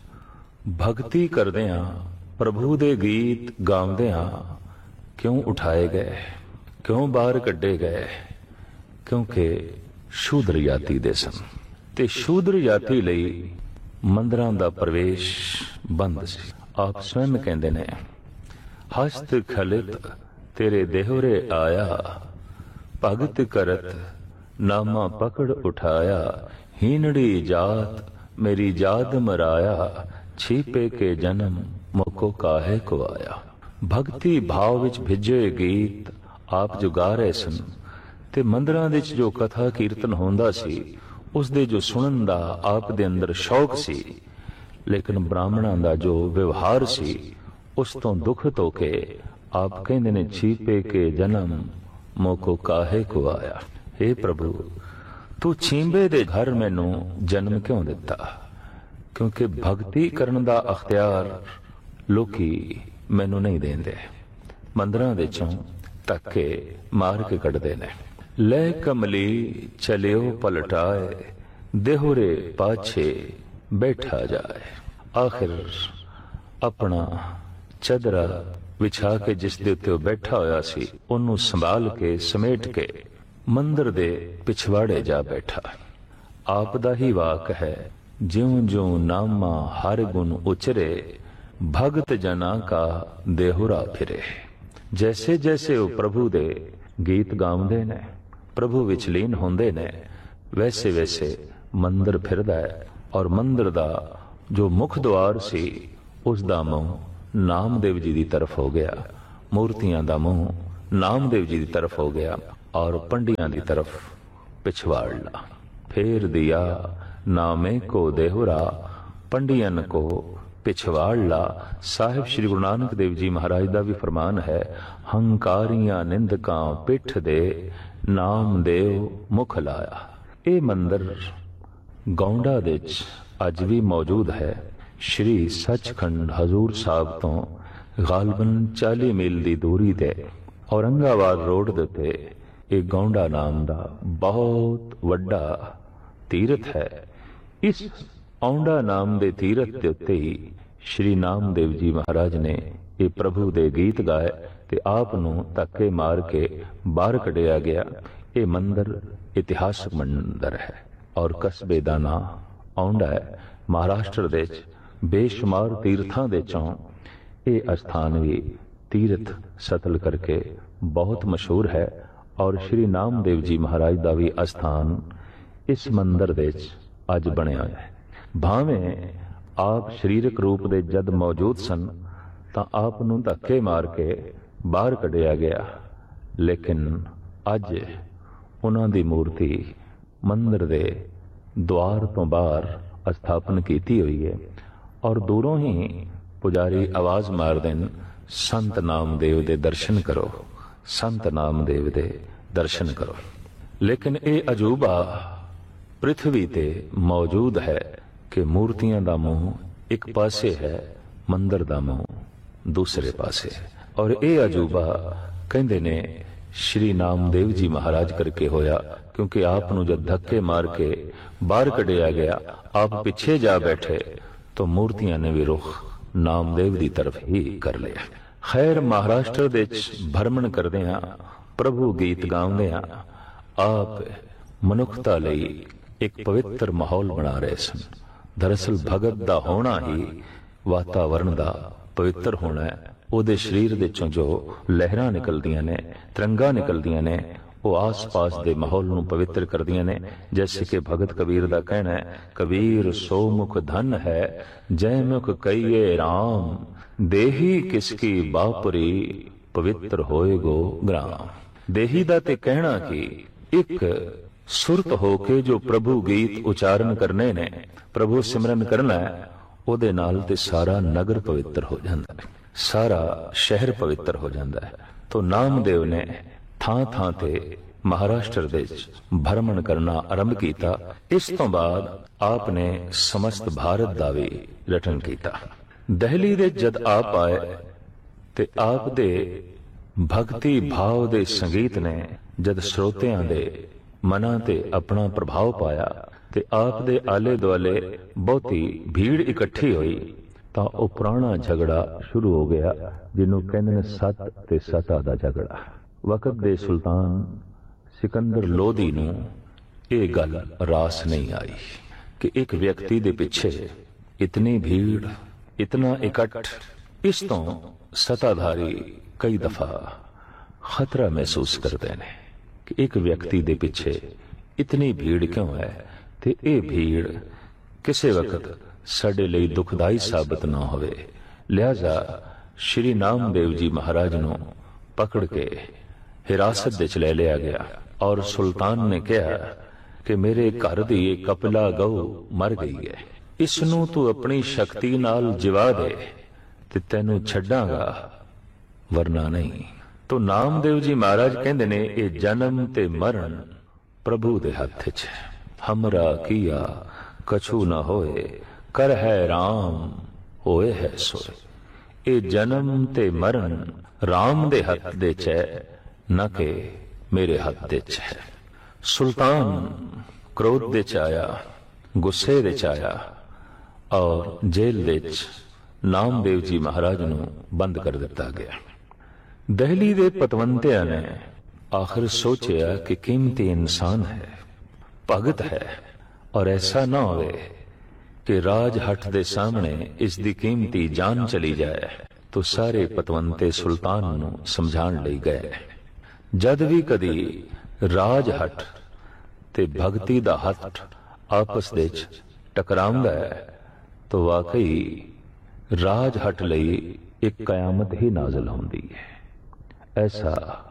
भगती करदियां प्रभु दे गीत गाउंदियां क्यों उठाए गए, क्यों बाहर कड्डे गए? क्योंकि शूद्र जाति दे सन ते शूद्र जाति लई मंदिरां दा प्रवेश बंद सी। आप स्वयं कहंदे ने, हस्त खलित तेरे देहरे आया, भगत करत नामा पकड़ उठाया। हीनड़ी जात मेरी जात मराया, छीपे के जन्म मुको काहे को आया। भगती भाव विच भिजे गीत आप जो गा रहे सन ते मंदिरां विच जो कथा कीर्तन होंदा सी उस दे जो सुनन दा आप दे अंदर शौक सी, लेकिन ब्राह्मणां दा जो व्यवहार सी उस तो दुखत होके आप कहंदे ने, छीपे के जन्म मोको काहे को आया। हे प्रभु, तू छींबे दे घर मैनू जन्म क्यों दिता? क्योंकि भगती करन दा अख्तियार लोकी मैनू नहीं देंदे। मंदिरां विचों धक्के मार के कढदे ने। ले कमली चलियो पलटाए, देहुरे पाछे बैठा जाए। आखिर अपना चदरा विछा के जिस दे उत्ते बैठा होया सी ओनू संभाल के समेट के मंदिर दे पिछवाड़े जा बैठा। आप दा ही वाक है, ज्यों ज्यों नामा हर गुण उचरे, भगत जना का देहुरा फिरे। जैसे जैसे वो प्रभु दे गीत गाउंदे ने, प्रभु विच लीन होंदे ने, वैसे वैसे मंदिर फिरदा है। और मंदिर दा जो मुख द्वार सी उस दा मुंह नामदेव जी दी तरफ हो गया। मूर्तियां दा मुंह नामदेव जी की तरफ हो गया और पंडियां की तरफ पिछवाड़ ला। फेर दिया नामे को देहुरा, पंडियन को पिछवाड़ ला। साहिब श्री गुरु नानक देव जी महाराज का भी फरमान है, हंकारियां निंदकां पिठ दे, नामदेव मुख लाया। ये मंदिर गौंडा दे अज भी मौजूद है। श्री सचखंड हजूर साहब तो गालबन 40 मील की दूरी ते औरंगाबाद रोड दे उत्ते एक गौंडा नाम का बहुत वड्डा तीरथ है। इस औंडा नाम दे तीरथ के उत्ते ही श्री नामदेव जी महाराज ने ये प्रभु दे गीत गाए ते आप नूं धक्के मार के बाहर कढ़िया गया। ये मंदिर इतिहासक मंदिर है और कस्बे दा नां औंडा है। महाराष्ट्र दे बेशुमार तीर्थां दे चों ये अस्थान भी तीर्थ सतल करके बहुत मशहूर है और श्री नामदेव जी महाराज का भी अस्थान इस मंदिर दे अज बनिया है। भावें आप शरीरक रूप दे जद मौजूद सन तां आप नूं धक्के मार के बाहर कढ़िया गया, लेकिन अज उन्हां दी मूर्ति मंदिर दे द्वार तो बाहर स्थापन की हुई है और दूरों ही पुजारी आवाज मार देन, संत नामदेव दे दर्शन करो, संत नामदेव दे दर्शन करो। लेकिन ये अजूबा पृथ्वी ते मौजूद है कि मूर्तियां दा मुंह एक पासे है, मंदिर दा मुंह दूसरे पासे है। और ये अजूबा कहंदे ने श्री नामदेव जी महाराज करके होया, क्योंकि आप नूं जब धक्के मार के बाहर कढ़िया गया, आप पीछे जा बैठे तो मूर्तियां ने भी रुख नामदेव की तरफ ही कर लिया। खैर महाराष्ट्र दे भ्रमण करदियां प्रभु गीत गाउंदियां आप मनुखता लई एक पवित्र माहौल बना रहे सन। दरअसल भगत दा होना ही वातावरण दा पवित्र होना है। ਉਹਦੇ शरीर दे चों जो लहरां निकलदियां ने, तिरंगा निकलदियां ने, वो आस पास दे माहौल नूं पवित्र करदियां ने। जैसे कि भगत कबीर दा कहना है, कबीर सो मुख धन है जय मुख कहिए राम, देही किसकी बापुरी पवित्र होए गो ग्राम। देही दा ते कहना कि एक सुरत होके जो प्रभु गीत उचारण करने ने, प्रभु सिमरन करना है, ਉਹਦੇ नाल ते सारा नगर पवित्र हो जाता है, सारा शहर पवित्र हो जाता है। तो नामदेव ने थां थां ते महाराष्ट्र दे भ्रमण करना आरंभ किया। इस तो बाद आपने समस्त भारत दा भी रटन किया। दिल्ली दे जद आप आए ते आप दे भक्ति भाव दे संगीत ने जद श्रोतियां दे मनां ते अपना प्रभाव पाया ते आप दे आले दुआले बहुती भीड़ इकट्ठी हुई, तो वह पुराना झगड़ा शुरू हो गया जिन्हों कहते हैं सत ते सता दा झगड़ा। वक्त दे सुल्तान सिकंदर लोधी नूं ये गल रास नहीं आई कि एक व्यक्ति दे पिछे इतनी भीड़, इतना इकट्ठ। इस तो सताधारी कई दफा खतरा महसूस करते हैं कि एक व्यक्ति दे पिछे इतनी भीड़ क्यों है, ते ये भीड़ किसी वक्त साडे लई दुखदाई साबित ना होवे। लिहाजा श्री नामदेव जी महाराज नूं पकड़ के हिरासत दे च लै लिया गया और सुल्तान ने कहा कि मेरे घर दी ये कपिला गऊ मर गई है, इसनूं तू अपनी शक्ति नाल जिवा दे ते तैनूं छड्डांगा, वरना नहीं। तो नामदेव जी महाराज कहंदे ने ये जन्म ते मरण प्रभु दे हथ च है, हमरा किया कछु न होए, कर है राम होए है सोए। ये जन्म ते मरण राम दे हथ दे च न के मेरे हथ दे च है। सुल्तान क्रोध दे च आया, गुस्से दे च आया और जेल दे च नामदेव जी महाराज नूं बंद कर दिता गया। दिल्ली दे पतवंतियां ने आखिर सोचा कि कीमती इंसान है, भगत है, और ऐसा ना होवे कि राजहट दे सामने इसकी कीमती जान चली जाए। तो सारे पतवंते सुल्तान नूं समझाण लई गए। जद भी कदी राजहट ते भगती दा हट आपस दे टकरांदा है तो वाकई राजहट लई एक कयामत ही नाज़िल होंदी है। ਐਸਾ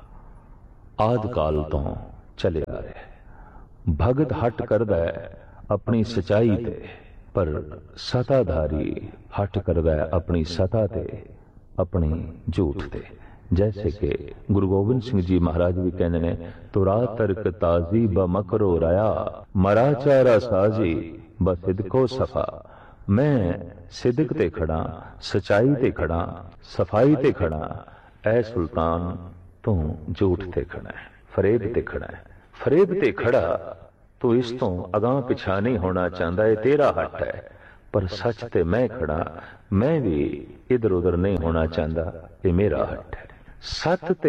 ਆਦਿ ਕਾਲ ਤੋਂ ਚੱਲਿਆ ਆ ਰਿਹਾ। ਭਗਤ ਹੱਟ ਕਰਦਾ ਹੈ ਆਪਣੀ ਸਚਾਈ ਤੇ, ਪਰ ਸਤਾਧਾਰੀ ਹੱਟ ਕਰਦਾ ਹੈ ਆਪਣੀ ਸਤਾ ਤੇ, ਆਪਣੀ ਝੂਠ ਤੇ। जैसे कि गुरु गोबिंद सिंह जी महाराज भी कहते हैं, तुरा तर्क ताजी ब मकरो रया मरा चारा साजी ब सिदको सफा। मैं सिदक ते खड़ा, सचाई ते खड़ा, सफाई ते खड़ा, ऐ सुल्तान तू झूठ ते खड़ा है, फरेब ते खड़ा है। फरेब ते खड़ा तू इस तो अगां पिछा नहीं होना चाहता, है तेरा हट है, पर सच ते मैं खड़ा, मैं भी इधर उधर नहीं होना चाहता, ये मेरा हट है। सत ते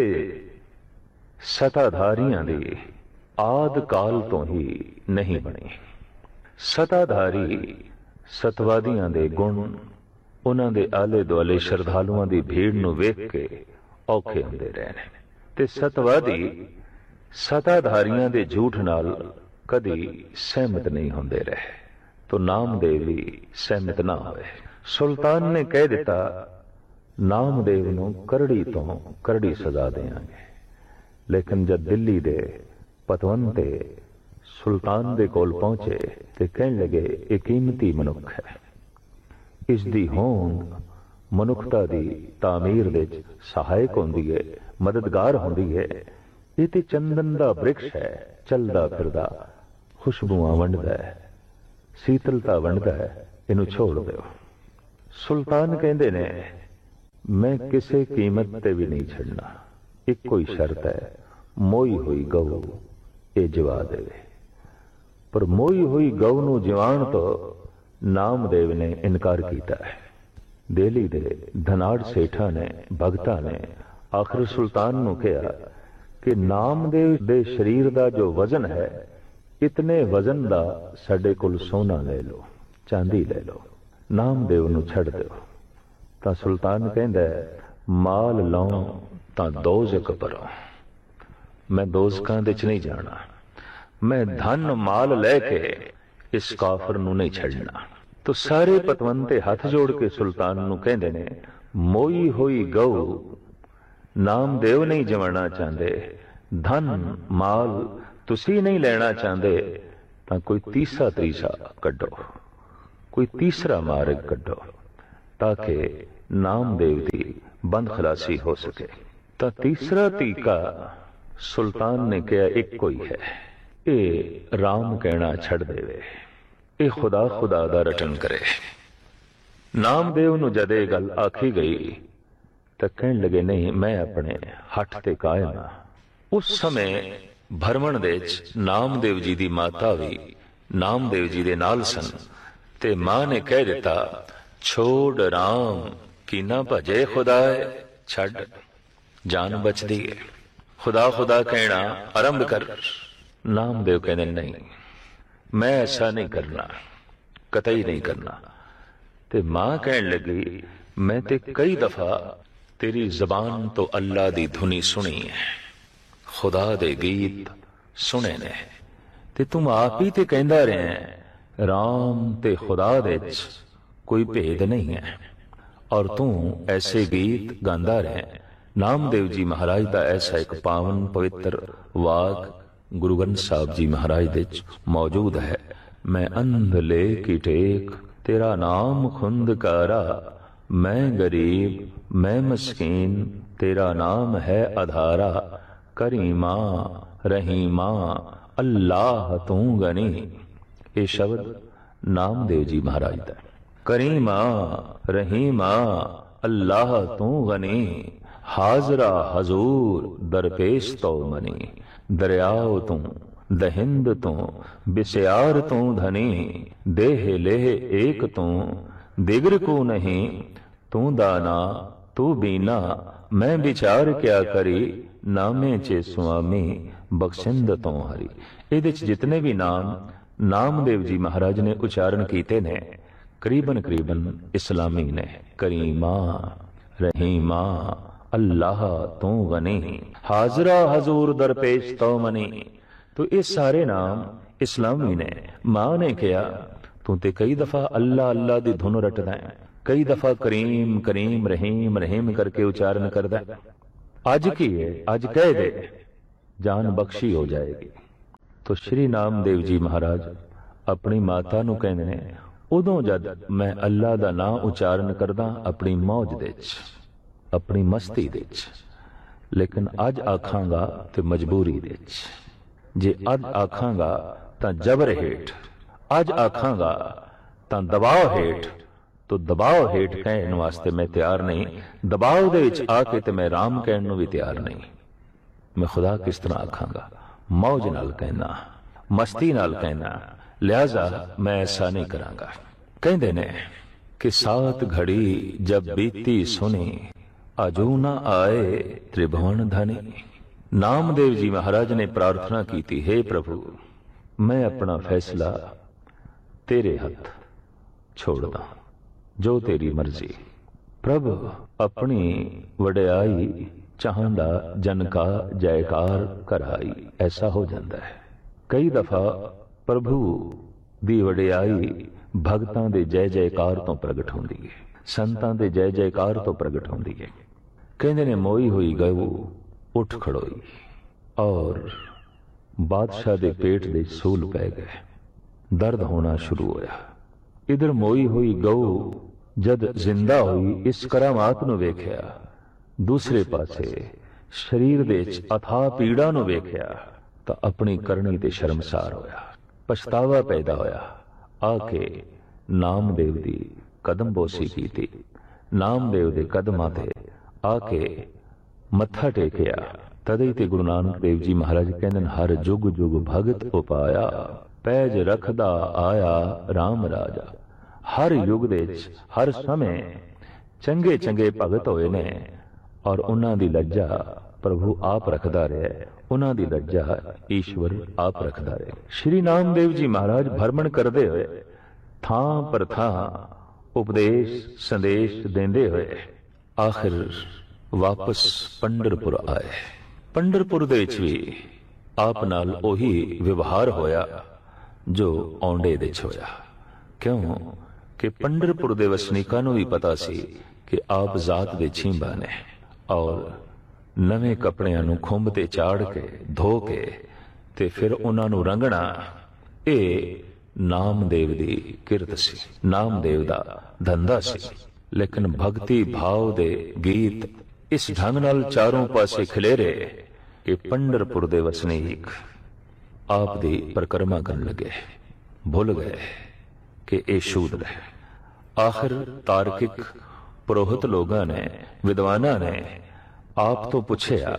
सताधारियां दी आदि काल तो ही नहीं बनी। सताधारी सतवादियां दे गुण उन्हां दे आले दुआले श्रद्धालुआं दी भीड़ नूं वेख के औखे हुंदे रहे ने, ते सतवादी सताधारियां दे झूठ नाल कदी सहमत नहीं हुंदे रहे, तो नामदेव भी सहमत ना होए। सुल्तान ने कह दिता, नामदेव नूं करड़ी तो करड़ी सजा देंगे। लेकिन जब दिल्ली दे पतवंते सुल्तान दे कोल पहुंचे ते कहन लगे, ये कीमती मनुख है, इसदी होंद मनुखता दी तामीर दे सहायक होंदी है, मददगार होंदी है। ये ते चंदन दा वृक्ष है, चलदा फिरदा खुशबुआं वंडदा है, शीतलता वंडदा है, इनू छोड़ दो। सुल्तान कहंदे ने, मैं किसी कीमत ते भी नहीं छड़ना, एक कोई शर्त है, मोई हुई गऊ ये जिवा देवे। पर मोई हुई गऊ नूं जिवाण तो नामदेव ने इनकार किया है। दिल्ली दे धनाड़ सेठा ने, भगता ने आखिर सुल्तान नूं कहा कि नामदेव दे शरीर दा जो वजन है, इतने वजन दा साडे कोल सोना ले लो, चांदी ले लो, नामदेव नूं छड़ दो। ਤਾਂ ਸੁਲਤਾਨ ਕਹਿੰਦਾ, ਮਾਲ ਲਾਉ ਤਾਂ ਦੋਜ਼ਖ ਭਰੋ, ਮੈਂ ਦੋਜ਼ਖਾਂ ਦੇ ਚ ਨਹੀਂ ਜਾਣਾ, ਮੈਂ ਧਨ ਮਾਲ ਲੈ ਕੇ ਇਸ ਕਾਫਰ ਨੂੰ ਨਹੀਂ ਛੱਡਣਾ। तो सारे पतवंते हथ जोड़ के सुल्तान नूं कहंदे ने, मोई होई गऊ नामदेव नहीं जमाना चाहते, धन माल तुसी नहीं लेना चाहते, तां कोई तीसरा तरीसा कड्डो, कोई तीसरा मार्ग कड्डो, ताकि नामदेव की बंद खलासी हो सके। तो तीसरा तीका सुल्तान ने कहा, एक कोई है, ये राम कहना छड़ देवे, ये खुदा खुदा दा रटन करे। नामदेव नूं जदे गल आखी गई तो कहन लगे, नहीं मैं अपने हट ते कायम हां। उस समय भरमण दे नामदेव जी दी माता भी नामदेव जी दे नाल सन, ते मां ने कह दिता, छोड़ राम की ना भजे खुदाए, छड़ जान बचदी है, खुदा खुदा कहना आरंभ कर। नामदेव कहने, नहीं मैं ऐसा नहीं करना, कतई नहीं करना। ते मां कहन लगी, मैं ते कई दफा तेरी जबान तो अल्लाह दी धुनी सुनी है, खुदा दे गीत सुने ने, ते तुम आप ही ते कहंदा रहे राम ते खुदा दे कोई भेद नहीं है, और तू ऐसे गीत गांदा रहे। नामदेव जी महाराज का ऐसा एक पावन पवित्र वाक गुरु ग्रंथ साहब जी महाराज दे मौजूद है। मैं अंध ले की टेक तेरा नाम खुंदकारा, मैं गरीब मैं मस्कीन तेरा नाम है आधारा, करीमा रहीमा अल्लाह तू गनी। ये शब्द नामदेव जी महाराज दा। करीमा रहीमा अल्लाह तू गनी, हाजरा हजूर दरपेश तो मनी, दरियाओ तू दहिंद तू बिस्यार तू धनी, देह लेह एक तू दिगर को नहीं, तू दाना तू बीना मैं विचार क्या करी, नामे चे स्वामी बख्शिंद तो हरी। इहदे च जितने भी नाम नामदेव जी महाराज ने उच्चारण कीते ने, करीबन करीबन इस्लामी ने। करीमा रहीमा अल्लाह तू गनी, हाजरा हजूर दरपेश तो मनी। तो ये सारे नाम इस्लामी ने। मां ने कहा, तू ते कई दफा अल्लाह अल्लाह दी धुन रटदा है, कई दफा करीम करीम रहीम रहीम करके उच्चारण करदा है। ਅੱਜ ਕੀ ਹੈ, ਅੱਜ ਕਹਿ ਦੇ, ਜਾਨ ਬਖਸ਼ੀ ਹੋ ਜਾਏਗੀ। ਤੋ ਸ਼੍ਰੀ ਨਾਮਦੇਵ ਜੀ ਮਹਾਰਾਜ ਆਪਣੀ ਮਾਤਾ ਨੂੰ ਕਹਿੰਦੇ ਨੇ, ਉਦੋਂ ਜਦ ਮੈਂ ਅੱਲਾ ਦਾ ਨਾਂ ਉਚਾਰਨ ਕਰਦਾ ਆਪਣੀ ਮੌਜ ਦੇ ਚ, ਆਪਣੀ ਮਸਤੀ ਦੇ ਚ, ਲੇਕਿਨ ਅੱਜ ਆਖਾਂਗਾ ਤੇ ਮਜਬੂਰੀ ਦੇ ਚ। ਜੇ ਅੱਜ ਆਖਾਂਗਾ ਤਾਂ ਜਬਰ ਹੇਠ, ਅੱਜ ਆਖਾਂਗਾ ਤਾਂ ਦਬਾਅ ਹੇਠ, ਤੋ ਦਬਾਅ ਹੇਠ ਕਹਿਣ ਵਾਸਤੇ ਮੈਂ ਤਿਆਰ ਨਹੀਂ, ਦਬਾਅ ਦੇ ਵਿੱਚ ਆ ਕੇ ਤੇ ਮੈਂ ਰਾਮ ਕਹਿਣ ਨੂੰ ਵੀ ਤਿਆਰ ਨਹੀਂ। ਮੈਂ ਖੁਦਾ ਕਿਸ ਤਰ੍ਹਾਂ ਆਖਾਂਗਾ? ਮੌਜ ਨਾਲ ਕਹਿਣਾ, ਮਸਤੀ ਨਾਲ ਕਹਿਣਾ, ਲਿਹਾਜ਼ਾ ਮੈਂ ਐਸਾ ਨਹੀਂ ਕਰਾਂਗਾ। ਕਹਿੰਦੇ ਨੇ ਕਿ ਸਾਤ ਘੜੀ ਜਬ ਬੀਤੀ ਸੁਣੀ, ਅਜੂ ਨਾ ਆਏ ਤ੍ਰਿਭੁਵਨ ਧਨੀ। ਨਾਮਦੇਵ ਜੀ ਮਹਾਰਾਜ ਨੇ ਪ੍ਰਾਰਥਨਾ ਕੀਤੀ, हे ਪ੍ਰਭੂ, ਮੈਂ ਆਪਣਾ ਫੈਸਲਾ ਤੇਰੇ ਹੱਥ ਛੋੜਦਾ, ਜੋ ਤੇਰੀ ਮਰਜ਼ੀ। ਪ੍ਰਭ ਆਪਣੀ ਵਡਿਆਈ ਚਾਹੁੰਦਾ ਜਨ ਕਾ ਜੈਕਾਰ ਕਰਾਈ। ਐਸਾ ਹੋ ਜਾਂਦਾ ਹੈ ਕਈ ਦਫਾ ਪ੍ਰਭੂ ਦੀ ਵਡਿਆਈ ਭਗਤਾਂ ਦੇ ਜੈ ਜੈਕਾਰ ਤੋਂ ਪ੍ਰਗਟ ਹੁੰਦੀ ਹੈ, ਸੰਤਾਂ ਦੇ ਜੈ ਜੈਕਾਰ ਤੋਂ ਪ੍ਰਗਟ ਹੁੰਦੀ ਹੈ। ਕਹਿੰਦੇ ਨੇ ਮੋਈ ਹੋਈ ਗਊ ਉੱਠ ਖੜੋਈ ਔਰ ਬਾਦਸ਼ਾਹ ਦੇ ਪੇਟ ਦੇ ਸੂਲ ਪੈ ਗਏ, ਦਰਦ ਹੋਣਾ ਸ਼ੁਰੂ ਹੋਇਆ। ਇਧਰ ਮੋਈ ਹੋਈ ਗਊ ਜਦ ਜ਼ਿੰਦਾ ਹੋਈ, ਇਸ ਕਰਾਮਾਤ ਨੂੰ ਵੇਖਿਆ, ਦੂਸਰੇ ਪਾਸੇ ਸਰੀਰ ਦੇ ਵਿੱਚ ਅਥਾਹ ਪੀੜਾ ਨੂੰ ਵੇਖਿਆ ਤਾਂ ਆਪਣੀ ਕਰਨੀ ਤੇ ਸ਼ਰਮਸਾਰ ਹੋਇਆ, ਪਛਤਾਵਾ ਪੈਦਾ ਹੋਇਆ। ਆ ਕੇ ਨਾਮਦੇਵ ਦੀ ਕਦਮ ਬੋਸੀ ਕੀਤੀ, ਨਾਮਦੇਵ ਦੇ ਕਦਮਾਂ ਤੇ ਆ ਕੇ ਮੱਥਾ ਟੇਕਿਆ। ਤਦੇ ਤੇ ਗੁਰੂ ਨਾਨਕ ਦੇਵ ਜੀ ਮਹਾਰਾਜ ਕਹਿੰਦੇ ਨੇ, ਹਰ ਜੁਗ ਜੁਗ ਭਗਤ ਉਪਾਇਆ, ਪੈਜ ਰੱਖਦਾ ਆਇਆ ਰਾਮ ਰਾਜਾ। ਹਰ ਯੁਗ ਦੇ ਵਿੱਚ ਹਰ ਸਮੇਂ ਚੰਗੇ ਚੰਗੇ ਭਗਤ ਹੋਏ ਨੇ ਔਰ ਉਹਨਾਂ ਦੀ ਲੱਜਾ ਪ੍ਰਭੂ ਆਪ ਰੱਖਦਾ ਰਿਹਾ, ਉਹਨਾਂ ਦੀ ਲੱਜਾ ਈਸ਼ਵਰ ਆਪ ਰੱਖਦਾ ਰਿਹਾ। ਸ਼੍ਰੀ ਨਾਮਦੇਵ ਜੀ ਮਹਾਰਾਜ ਭਰਮਣ ਕਰਦੇ ਹੋਏ ਥਾਂ ਪਰ ਥਾਂ ਉਪਦੇਸ਼ ਸੰਦੇਸ਼ ਦਿੰਦੇ ਹੋਏ ਆਖਿਰ ਵਾਪਸ ਪੰਡਰਪੁਰ ਆਏ। ਪੰਡਰਪੁਰ ਦੇ ਵਿੱਚ ਵੀ ਆਪ ਨਾਲ ਉਹੀ ਵਿਵਹਾਰ ਹੋਇਆ ਜੋ ਔਂਡੇ ਦੇ ਚ ਹੋਇਆ। ਕਿਉਂ ਕਿ ਪੰਡਰਪੁਰ ਦੇ ਵਸਨੀਕਾਂ ਨੂੰ ਵੀ ਪਤਾ ਸੀ ਕਿ ਆਪ ਜ਼ਾਤ ਦੇ ਛੀਂਬਾ ਨੇ ਔਰ ਨਵੇਂ ਕੱਪੜਿਆਂ ਨੂੰ ਖੁੰਭ ਤੇ ਚਾੜ ਕੇ ਧੋ ਕੇ ਤੇ ਫਿਰ ਉਹਨਾਂ ਨੂੰ ਰੰਗਣਾ, ਇਹ ਨਾਮਦੇਵ ਦੀ ਕਿਰਤ ਸੀ, ਨਾਮਦੇਵ ਦਾ ਧੰਦਾ ਸੀ। ਲੇਕਿਨ ਭਗਤੀ ਭਾਵ ਦੇ ਗੀਤ ਇਸ ਢੰਗ ਨਾਲ ਚਾਰੋਂ ਪਾਸੇ ਖਿਲੇਰੇ ਕਿ ਪੰਡਰਪੁਰ ਦੇ ਵਸਨੀਕ ਆਪ ਦੀ ਪਰਿਕਰਮਾ ਕਰਨ ਲੱਗੇ, ਭੁੱਲ ਗਏ ਕਿ ਇਹ ਸ਼ੂਦਰ ਹੈ। ਆਖਿਰ ਤਾਰਕਿਕ ਪੁਰੋਹਿਤ ਲੋਕਾਂ ਨੇ, ਵਿਦਵਾਨਾਂ ਨੇ ਆਪ ਤੋਂ ਪੁੱਛਿਆ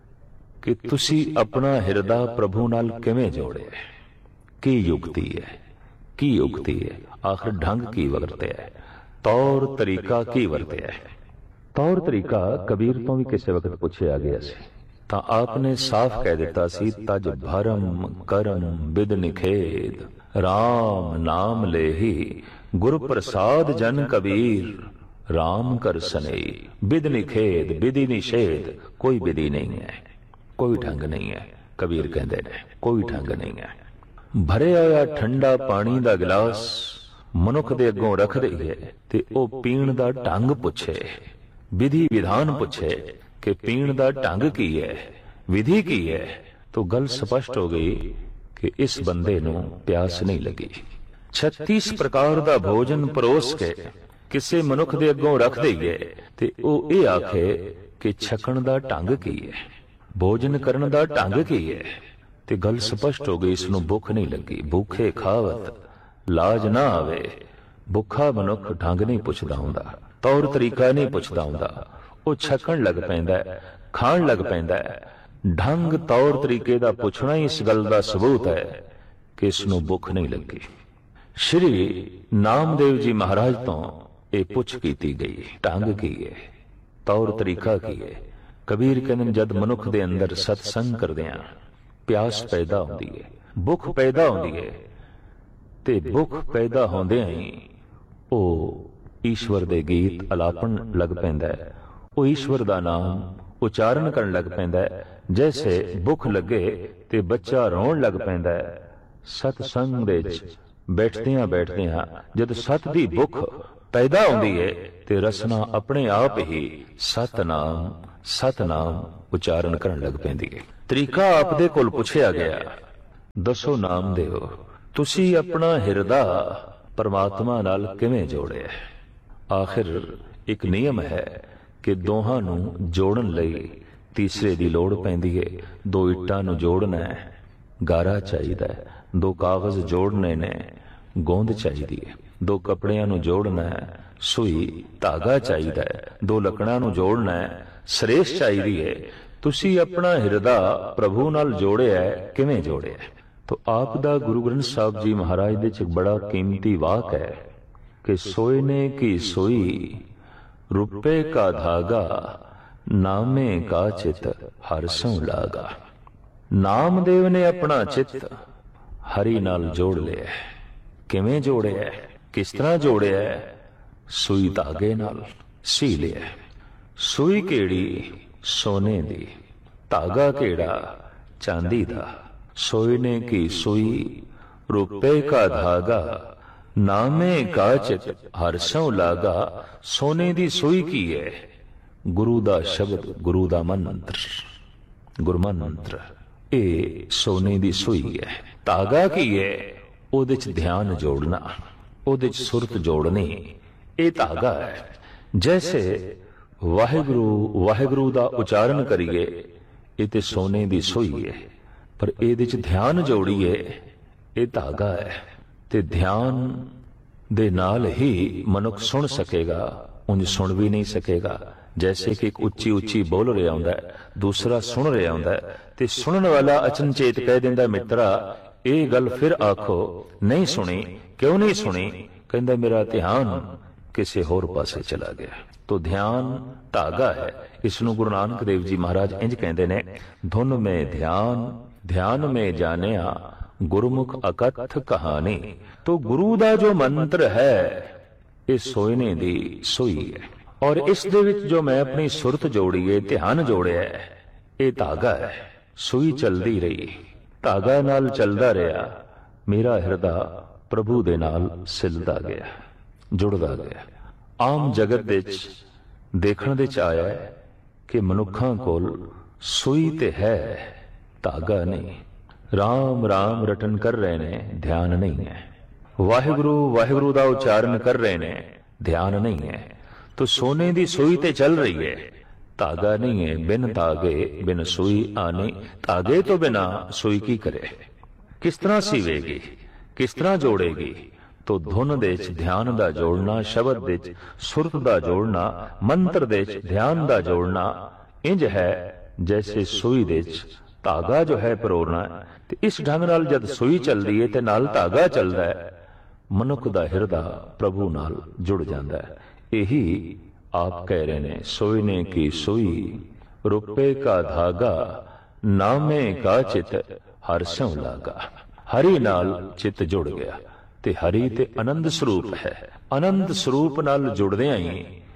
ਕਿ ਤੁਸੀਂ ਆਪਣਾ ਹਿਰਦਾ ਪ੍ਰਭੂ ਨਾਲ ਕਿਵੇਂ ਜੋੜਿਆ? ਕੀ ਯੁਕਤੀ ਹੈ, ਕੀ ਯੁਕਤੀ ਹੈ? ਆਖਿਰ ਢੰਗ ਕੀ ਵਰਤਿਆ, ਤੌਰ ਤਰੀਕਾ ਕੀ ਵਰਤਿਆ? ਤੌਰ ਤਰੀਕਾ ਕਬੀਰ ਤੋਂ ਵੀ ਕਿਸੇ ਵਕਤ ਪੁੱਛਿਆ ਗਿਆ ਸੀ ਤਾਂ ਆਪ ਨੇ ਸਾਫ਼ ਕਹਿ ਦਿੱਤਾ ਸੀ, ਤਜ ਭਰਮ ਕਰਮ ਬਿਦ ਨਿਖੇਦ, ਰਾਮ ਨਾਮ ਲੇਹੀ ਗੁਰ ਪ੍ਰਸਾਦ ਜਨ ਕਬੀਰ, ਰਾਮ ਕਰ ਸਨਈ ਬਿਦ ਨਿਖੇਦ। ਬਿਧੀ ਨਿਸ਼ੇਦ, ਕੋਈ ਵਿਧੀ ਨਹੀਂ ਹੈ, ਕੋਈ ਢੰਗ ਨਹੀਂ ਹੈ। ਕਬੀਰ ਕਹਿੰਦੇ ਨੇ ਕੋਈ ਢੰਗ ਨਹੀਂ ਹੈ। ਭਰਿਆ ਹੋਇਆ ਠੰਡਾ ਪਾਣੀ ਦਾ ਗਿਲਾਸ ਮਨੁੱਖ ਦੇ ਅੱਗੋਂ ਰੱਖ ਦਈਏ ਤੇ ਉਹ ਪੀਣ ਦਾ ਢੰਗ ਪੁੱਛੇ, ਵਿਧੀ ਵਿਧਾਨ ਪੁੱਛੇ ਕਿ ਪੀਣ ਦਾ ਢੰਗ ਕੀ ਹੈ, ਵਿਧੀ ਕੀ ਹੈ, ਤਾਂ ਗੱਲ ਸਪਸ਼ਟ ਹੋ ਗਈ ਕਿ ਇਸ ਬੰਦੇ ਨੂੰ ਪਿਆਸ ਨਹੀਂ ਲੱਗੀ। 36 ਪ੍ਰਕਾਰ ਦਾ ਭੋਜਨ ਪਰੋਸ ਕੇ ਕਿਸੇ ਮਨੁੱਖ ਦੇ ਅੱਗੋਂ ਰੱਖ ਦਈਏ ਤੇ ਉਹ ਇਹ ਆਖੇ ਕਿ ਛਕਣ ਦਾ ਢੰਗ ਕੀ ਹੈ, ਭੋਜਨ ਕਰਨ ਦਾ ਢੰਗ ਕੀ ਹੈ, ਤੇ ਗੱਲ ਸਪਸ਼ਟ ਹੋ ਗਈ, ਇਸ ਨੂੰ ਭੁੱਖ ਨਹੀਂ ਲੱਗੀ। ਭੁੱਖੇ ਖਾਵਤ ਲਾਜ ਨਾ ਆਵੇ। ਭੁੱਖਾ ਮਨੁੱਖ ਢੰਗ ਨਹੀਂ ਪੁੱਛਦਾ ਹੁੰਦਾ, ਤੌਰ ਤਰੀਕਾ ਨਹੀਂ ਪੁੱਛਦਾ ਹੁੰਦਾ, ਉਹ ਛਕਣ ਲੱਗ ਪੈਂਦਾ, ਖਾਣ ਲੱਗ ਪੈਂਦਾ। ਢੰਗ ਤੌਰ ਤਰੀਕੇ ਦਾ ਪੁੱਛਣਾ ਹੀ ਇਸ ਗੱਲ ਦਾ ਸਬੂਤ ਹੈ ਕਿ ਇਸ ਨੂੰ ਭੁੱਖ ਨਹੀਂ ਲੱਗੀ। ਸ਼੍ਰੀ ਨਾਮਦੇਵ ਜੀ ਮਹਾਰਾਜ ਤੋਂ ਇਹ ਪੁੱਛ ਕੀਤੀ ਗਈ, ਢੰਗ ਕੀ ਹੈ, ਤੌਰ ਤਰੀਕਾ ਕੀ ਹੈ। ਕਬੀਰ ਕਹਿੰਦੇ ਜਦ ਮਨੁੱਖ ਦੇ ਅੰਦਰ ਸਤਸੰਗ ਕਰਦਿਆਂ ਪਿਆਸ ਪੈਦਾ ਹੁੰਦੀ ਹੈ, ਭੁੱਖ ਪੈਦਾ ਹੁੰਦੀ ਹੈ, ਤੇ ਭੁੱਖ ਪੈਦਾ ਹੁੰਦਿਆਂ ਹੀ ਉਹ ਈਸ਼ਵਰ ਦੇ ਗੀਤ ਅਲਾਪਣ ਲੱਗ ਪੈਂਦਾ ਹੈ, ਉਹ ਈਸ਼ਵਰ ਦਾ ਨਾਮ ਉਚਾਰਨ ਕਰਨ ਲੱਗ ਪੈਂਦਾ ਹੈ। ਜੈਸੇ ਭੁੱਖ ਲੱਗੇ ਤੇ ਬੱਚਾ ਰੋਣ ਲੱਗ ਪੈਂਦਾ ਹੈ। ਸਤਸੰਗ ਦੇ ਵਿੱਚ ਬੈਠਦਿਆਂ ਬੈਠਦਿਆਂ ਜਦ ਸਤ ਦੀ ਭੁੱਖ ਪੈਦਾ ਹੁੰਦੀ ਹੈ ਤੇ ਰਸਨਾ ਆਪਣੇ ਆਪ ਹੀ ਸਤਨਾਮ ਸਤਨਾਮ ਉਚਾਰਨ ਕਰਨ ਲੱਗ ਪੈਂਦੀ ਹੈ। ਤਰੀਕਾ ਆਪ ਦੇ ਕੋਲ ਪੁੱਛਿਆ ਗਿਆ, ਦੱਸੋ ਨਾਮਦੇਵ, ਤੁਸੀਂ ਆਪਣਾ ਹਿਰਦਾ ਪਰਮਾਤਮਾ ਨਾਲ ਕਿਵੇਂ ਜੋੜਿਆ? ਆਖਿਰ ਇੱਕ ਨਿਯਮ ਹੈ ਕਿ ਦੋਹਾਂ ਨੂੰ ਜੋੜਨ ਲਈ ਤੀਸਰੇ ਦੀ ਲੋੜ ਪੈਂਦੀ ਹੈ। ਦੋ ਇੱਟਾਂ ਨੂੰ ਜੋੜਨਾ ਹੈ, ਗਾਰਾ ਚਾਹੀਦਾ ਹੈ। ਦੋ ਕਾਗਜ਼ ਜੋੜਨੇ ਨੇ, ਗੋਂਦ ਚਾਹੀਦੀ ਹੈ। ਦੋ ਕੱਪੜਿਆਂ ਨੂੰ ਜੋੜਨਾ ਹੈ, ਸੂਈ ਧਾਗਾ ਚਾਹੀਦਾ ਹੈ। ਦੋ ਲੱਕੜਾਂ ਨੂੰ ਜੋੜਨਾ ਹੈ, ਸਰੇਸ਼ ਚਾਹੀਦੀ ਹੈ। ਤੁਸੀਂ ਆਪਣਾ ਹਿਰਦਾ ਪ੍ਰਭੂ ਨਾਲ ਜੋੜਿਆ, ਕਿਵੇਂ ਜੋੜਿਆ? तो आप दा गुरु ग्रंथ साहब जी महाराज दे च बड़ा कीमती वाक है कि सोयने की सोई रुपए का धागा नामे का चित हर सौ लागा। नामदेव ने अपना चित हरि नाल जोड़ लिया। किवें जोड़िया, किस तरह जोड़िया? सूई धागे नाल सी लिया। सूई केड़ी? सोने दी। धागा केड़ा? चांदी दा। सोयने की सुई रुपए का धागा नामे का चित हर सौ लागा। सोने दी सुई की है? गुरु दा शब्द, गुरु दा मंत्र, गुरमन मंत्र, ए सोने दी सुई है। धागा की है? ओदे च ध्यान जोड़ना, ओदे च सुरत जोड़नी, ए धागा है। जैसे वाहिगुरु वाहिगुरु दा उच्चारण करिए, ये ते सोने दी सुई है, पर ਇਹਦੇ ਚ ਧਿਆਨ ਜੋੜੀਏ, ਇਹ ਧਾਗਾ ਹੈ। ਤੇ ਧਿਆਨ ਦੇ ਨਾਲ ਹੀ ਮਨੁੱਖ ਸੁਣ ਸਕੇਗਾ, ਉਂਝ ਸੁਣ ਵੀ ਨਹੀਂ ਸਕੇਗਾ। ਜੈਸੇ ਕਿ ਇੱਕ ਉੱਚੀ ਉੱਚੀ ਬੋਲ ਰਿਹਾ ਹੁੰਦਾ ਹੈ, ਦੂਸਰਾ ਸੁਣ ਰਿਹਾ ਹੁੰਦਾ ਹੈ, ਤੇ ਸੁਣਨ ਵਾਲਾ ਅਚਨਚੇਤ ਕਹਿ ਦਿੰਦਾ, ਮਿੱਤਰਾ ਇਹ ਗੱਲ ਫਿਰ ਆਖੋ, ਨਹੀਂ ਸੁਣੀ। ਕਿਉਂ ਨਹੀਂ ਸੁਣੀ? ਕਹਿੰਦਾ ਮੇਰਾ ਧਿਆਨ ਕਿਸੇ ਹੋਰ ਪਾਸੇ ਚਲਾ ਗਿਆ। तो ध्यान धागा है। इसनों गुरु नानक देव जी महाराज इंज कहते ने, धुन में ध्यान ध्यान में जानिया गुरुमुख अकथ कहानी। तो गुरु दा जो मंत्र है ये सोयने दी सोई है, और इस दे विच जो मैं अपनी सुरत जोड़ी है, ध्यान जोड़िया है, ये धागा है। सुई चलदी रही, धागा नाल चलदा रहा, मेरा हिरदा प्रभु दे नाल सिलदा गया, जुड़दा गया। आम जगत दे देखण दे च आया कि मनुखां कोल सुई ते है, धागा नहीं। राम राम रटन कर रहे ने, ध्यान नहीं है। वाहिगुरु वाहिगुरु दा उच्चारण कर रहे ने, ध्यान नहीं है। तो सोने दी सुई ते चल रही है, धागा नहीं है। बिन धागे बिन सुई आनी। धागे तो बिना सुई की करे? किस तरह सीवेगी, किस तरह जोड़ेगी? तो धुन दे च ध्यान दा जोड़ना, शब्द दे च सुरत दा जोड़ना, मंत्र दे च ध्यान दा जोड़ना इंज है जैसे सुई दे च धागा जो है परोरना। ते इस ढंग नाल जद सुई चलदी है ते नाल धागा चलदा है, मनुख दा हिरदा प्रभु नाल जुड़ जांदा है। यही आप कह रहे ने, सोयने की सुई रुपए का धागा नामे का चित हर सौ लागा। हरि नाल चित जुड़ गया ते हरि ते आनंद स्वरूप है। आनंद स्वरूप नाल जुड़दियां ही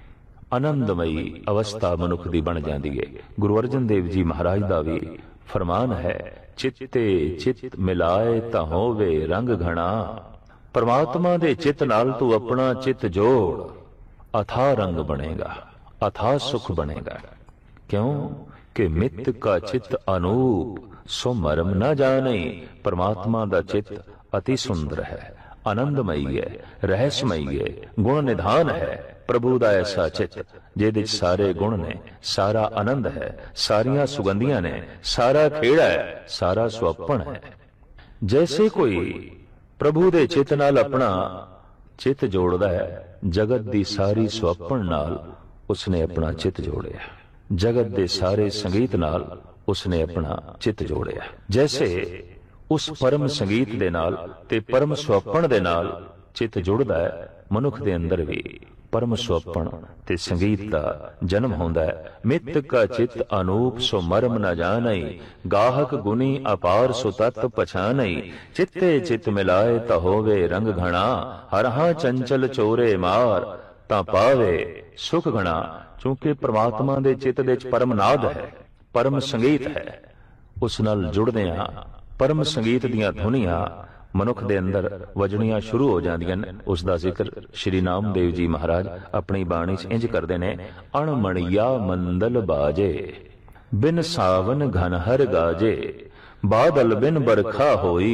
आनंदमई अवस्था मनुख दी बन जाती है। गुरु अर्जन देव जी महाराज दा भी फरमान है, चित्ते चित मिलाए तां होवे रंग घना। परमात्मा दे चित नाल तू अपना चित जोड़, अथाह रंग बनेगा, अथाह सुख बनेगा। क्यों कि मित का चित अनूप सो मरम न जाने। परमात्मा दा चित अति सुंदर है, आनंदमयी है, रहस्यमयी है, गुण निधान है। प्रभु दा ऐसा चित जिहदे च सारे गुण ने, सारा आनंद है, सारियां सुगंधियां ने, सारा खेड़ा है, सारा सुअपण है। जैसे कोई प्रभु दे चित नाल अपना चित जोड़दा है, जगत दी सारी सुअपण नाल उसने अपना चित जोड़िया। जगत दे सारे संगीत नाल उसने अपना चित जोड़िया। जैसे उस परम संगीत दे नाल ते परम सुअपण दे नाल चित जुड़दा है, मनुख दे अंदर भी परम सुअपण ते संगीत दा जन्म होंदा है। मित का चित अनूप सो मरम न जानई। गाहक गुनी अपार सो तत्व पछानई। चित्ते चित मिलाए ता होवे रंग घना। हरहा चंचल चोरे मार ता पावे सुख घना। चूंकि परमात्मा दे चित दे च परम नाद है, परम संगीत है। उस नाल जुड़दियां परम संगीत दियां धुनियां ਮਨੁੱਖ ਦੇ ਅੰਦਰ ਵਜਣੀਆਂ ਸ਼ੁਰੂ ਹੋ ਜਾਂਦੀਆਂ ਨੇ। ਉਸ ਦਾ ਜ਼ਿਕਰ ਸ਼੍ਰੀ ਨਾਮਦੇਵ ਜੀ ਮਹਾਰਾਜ ਆਪਣੀ ਬਾਣੀ 'ਚ ਇੰਜ ਕਰਦੇ ਨੇ, ਅਣਮਣੀਆ ਮੰਦਲ ਬਾਜੇ ਬਿਨ ਸਾਵਨ ਘਨ ਹਰ ਗਾਜੇ, ਬਾਦਲ ਬਿਨ ਬਰਖਾ ਹੋਈ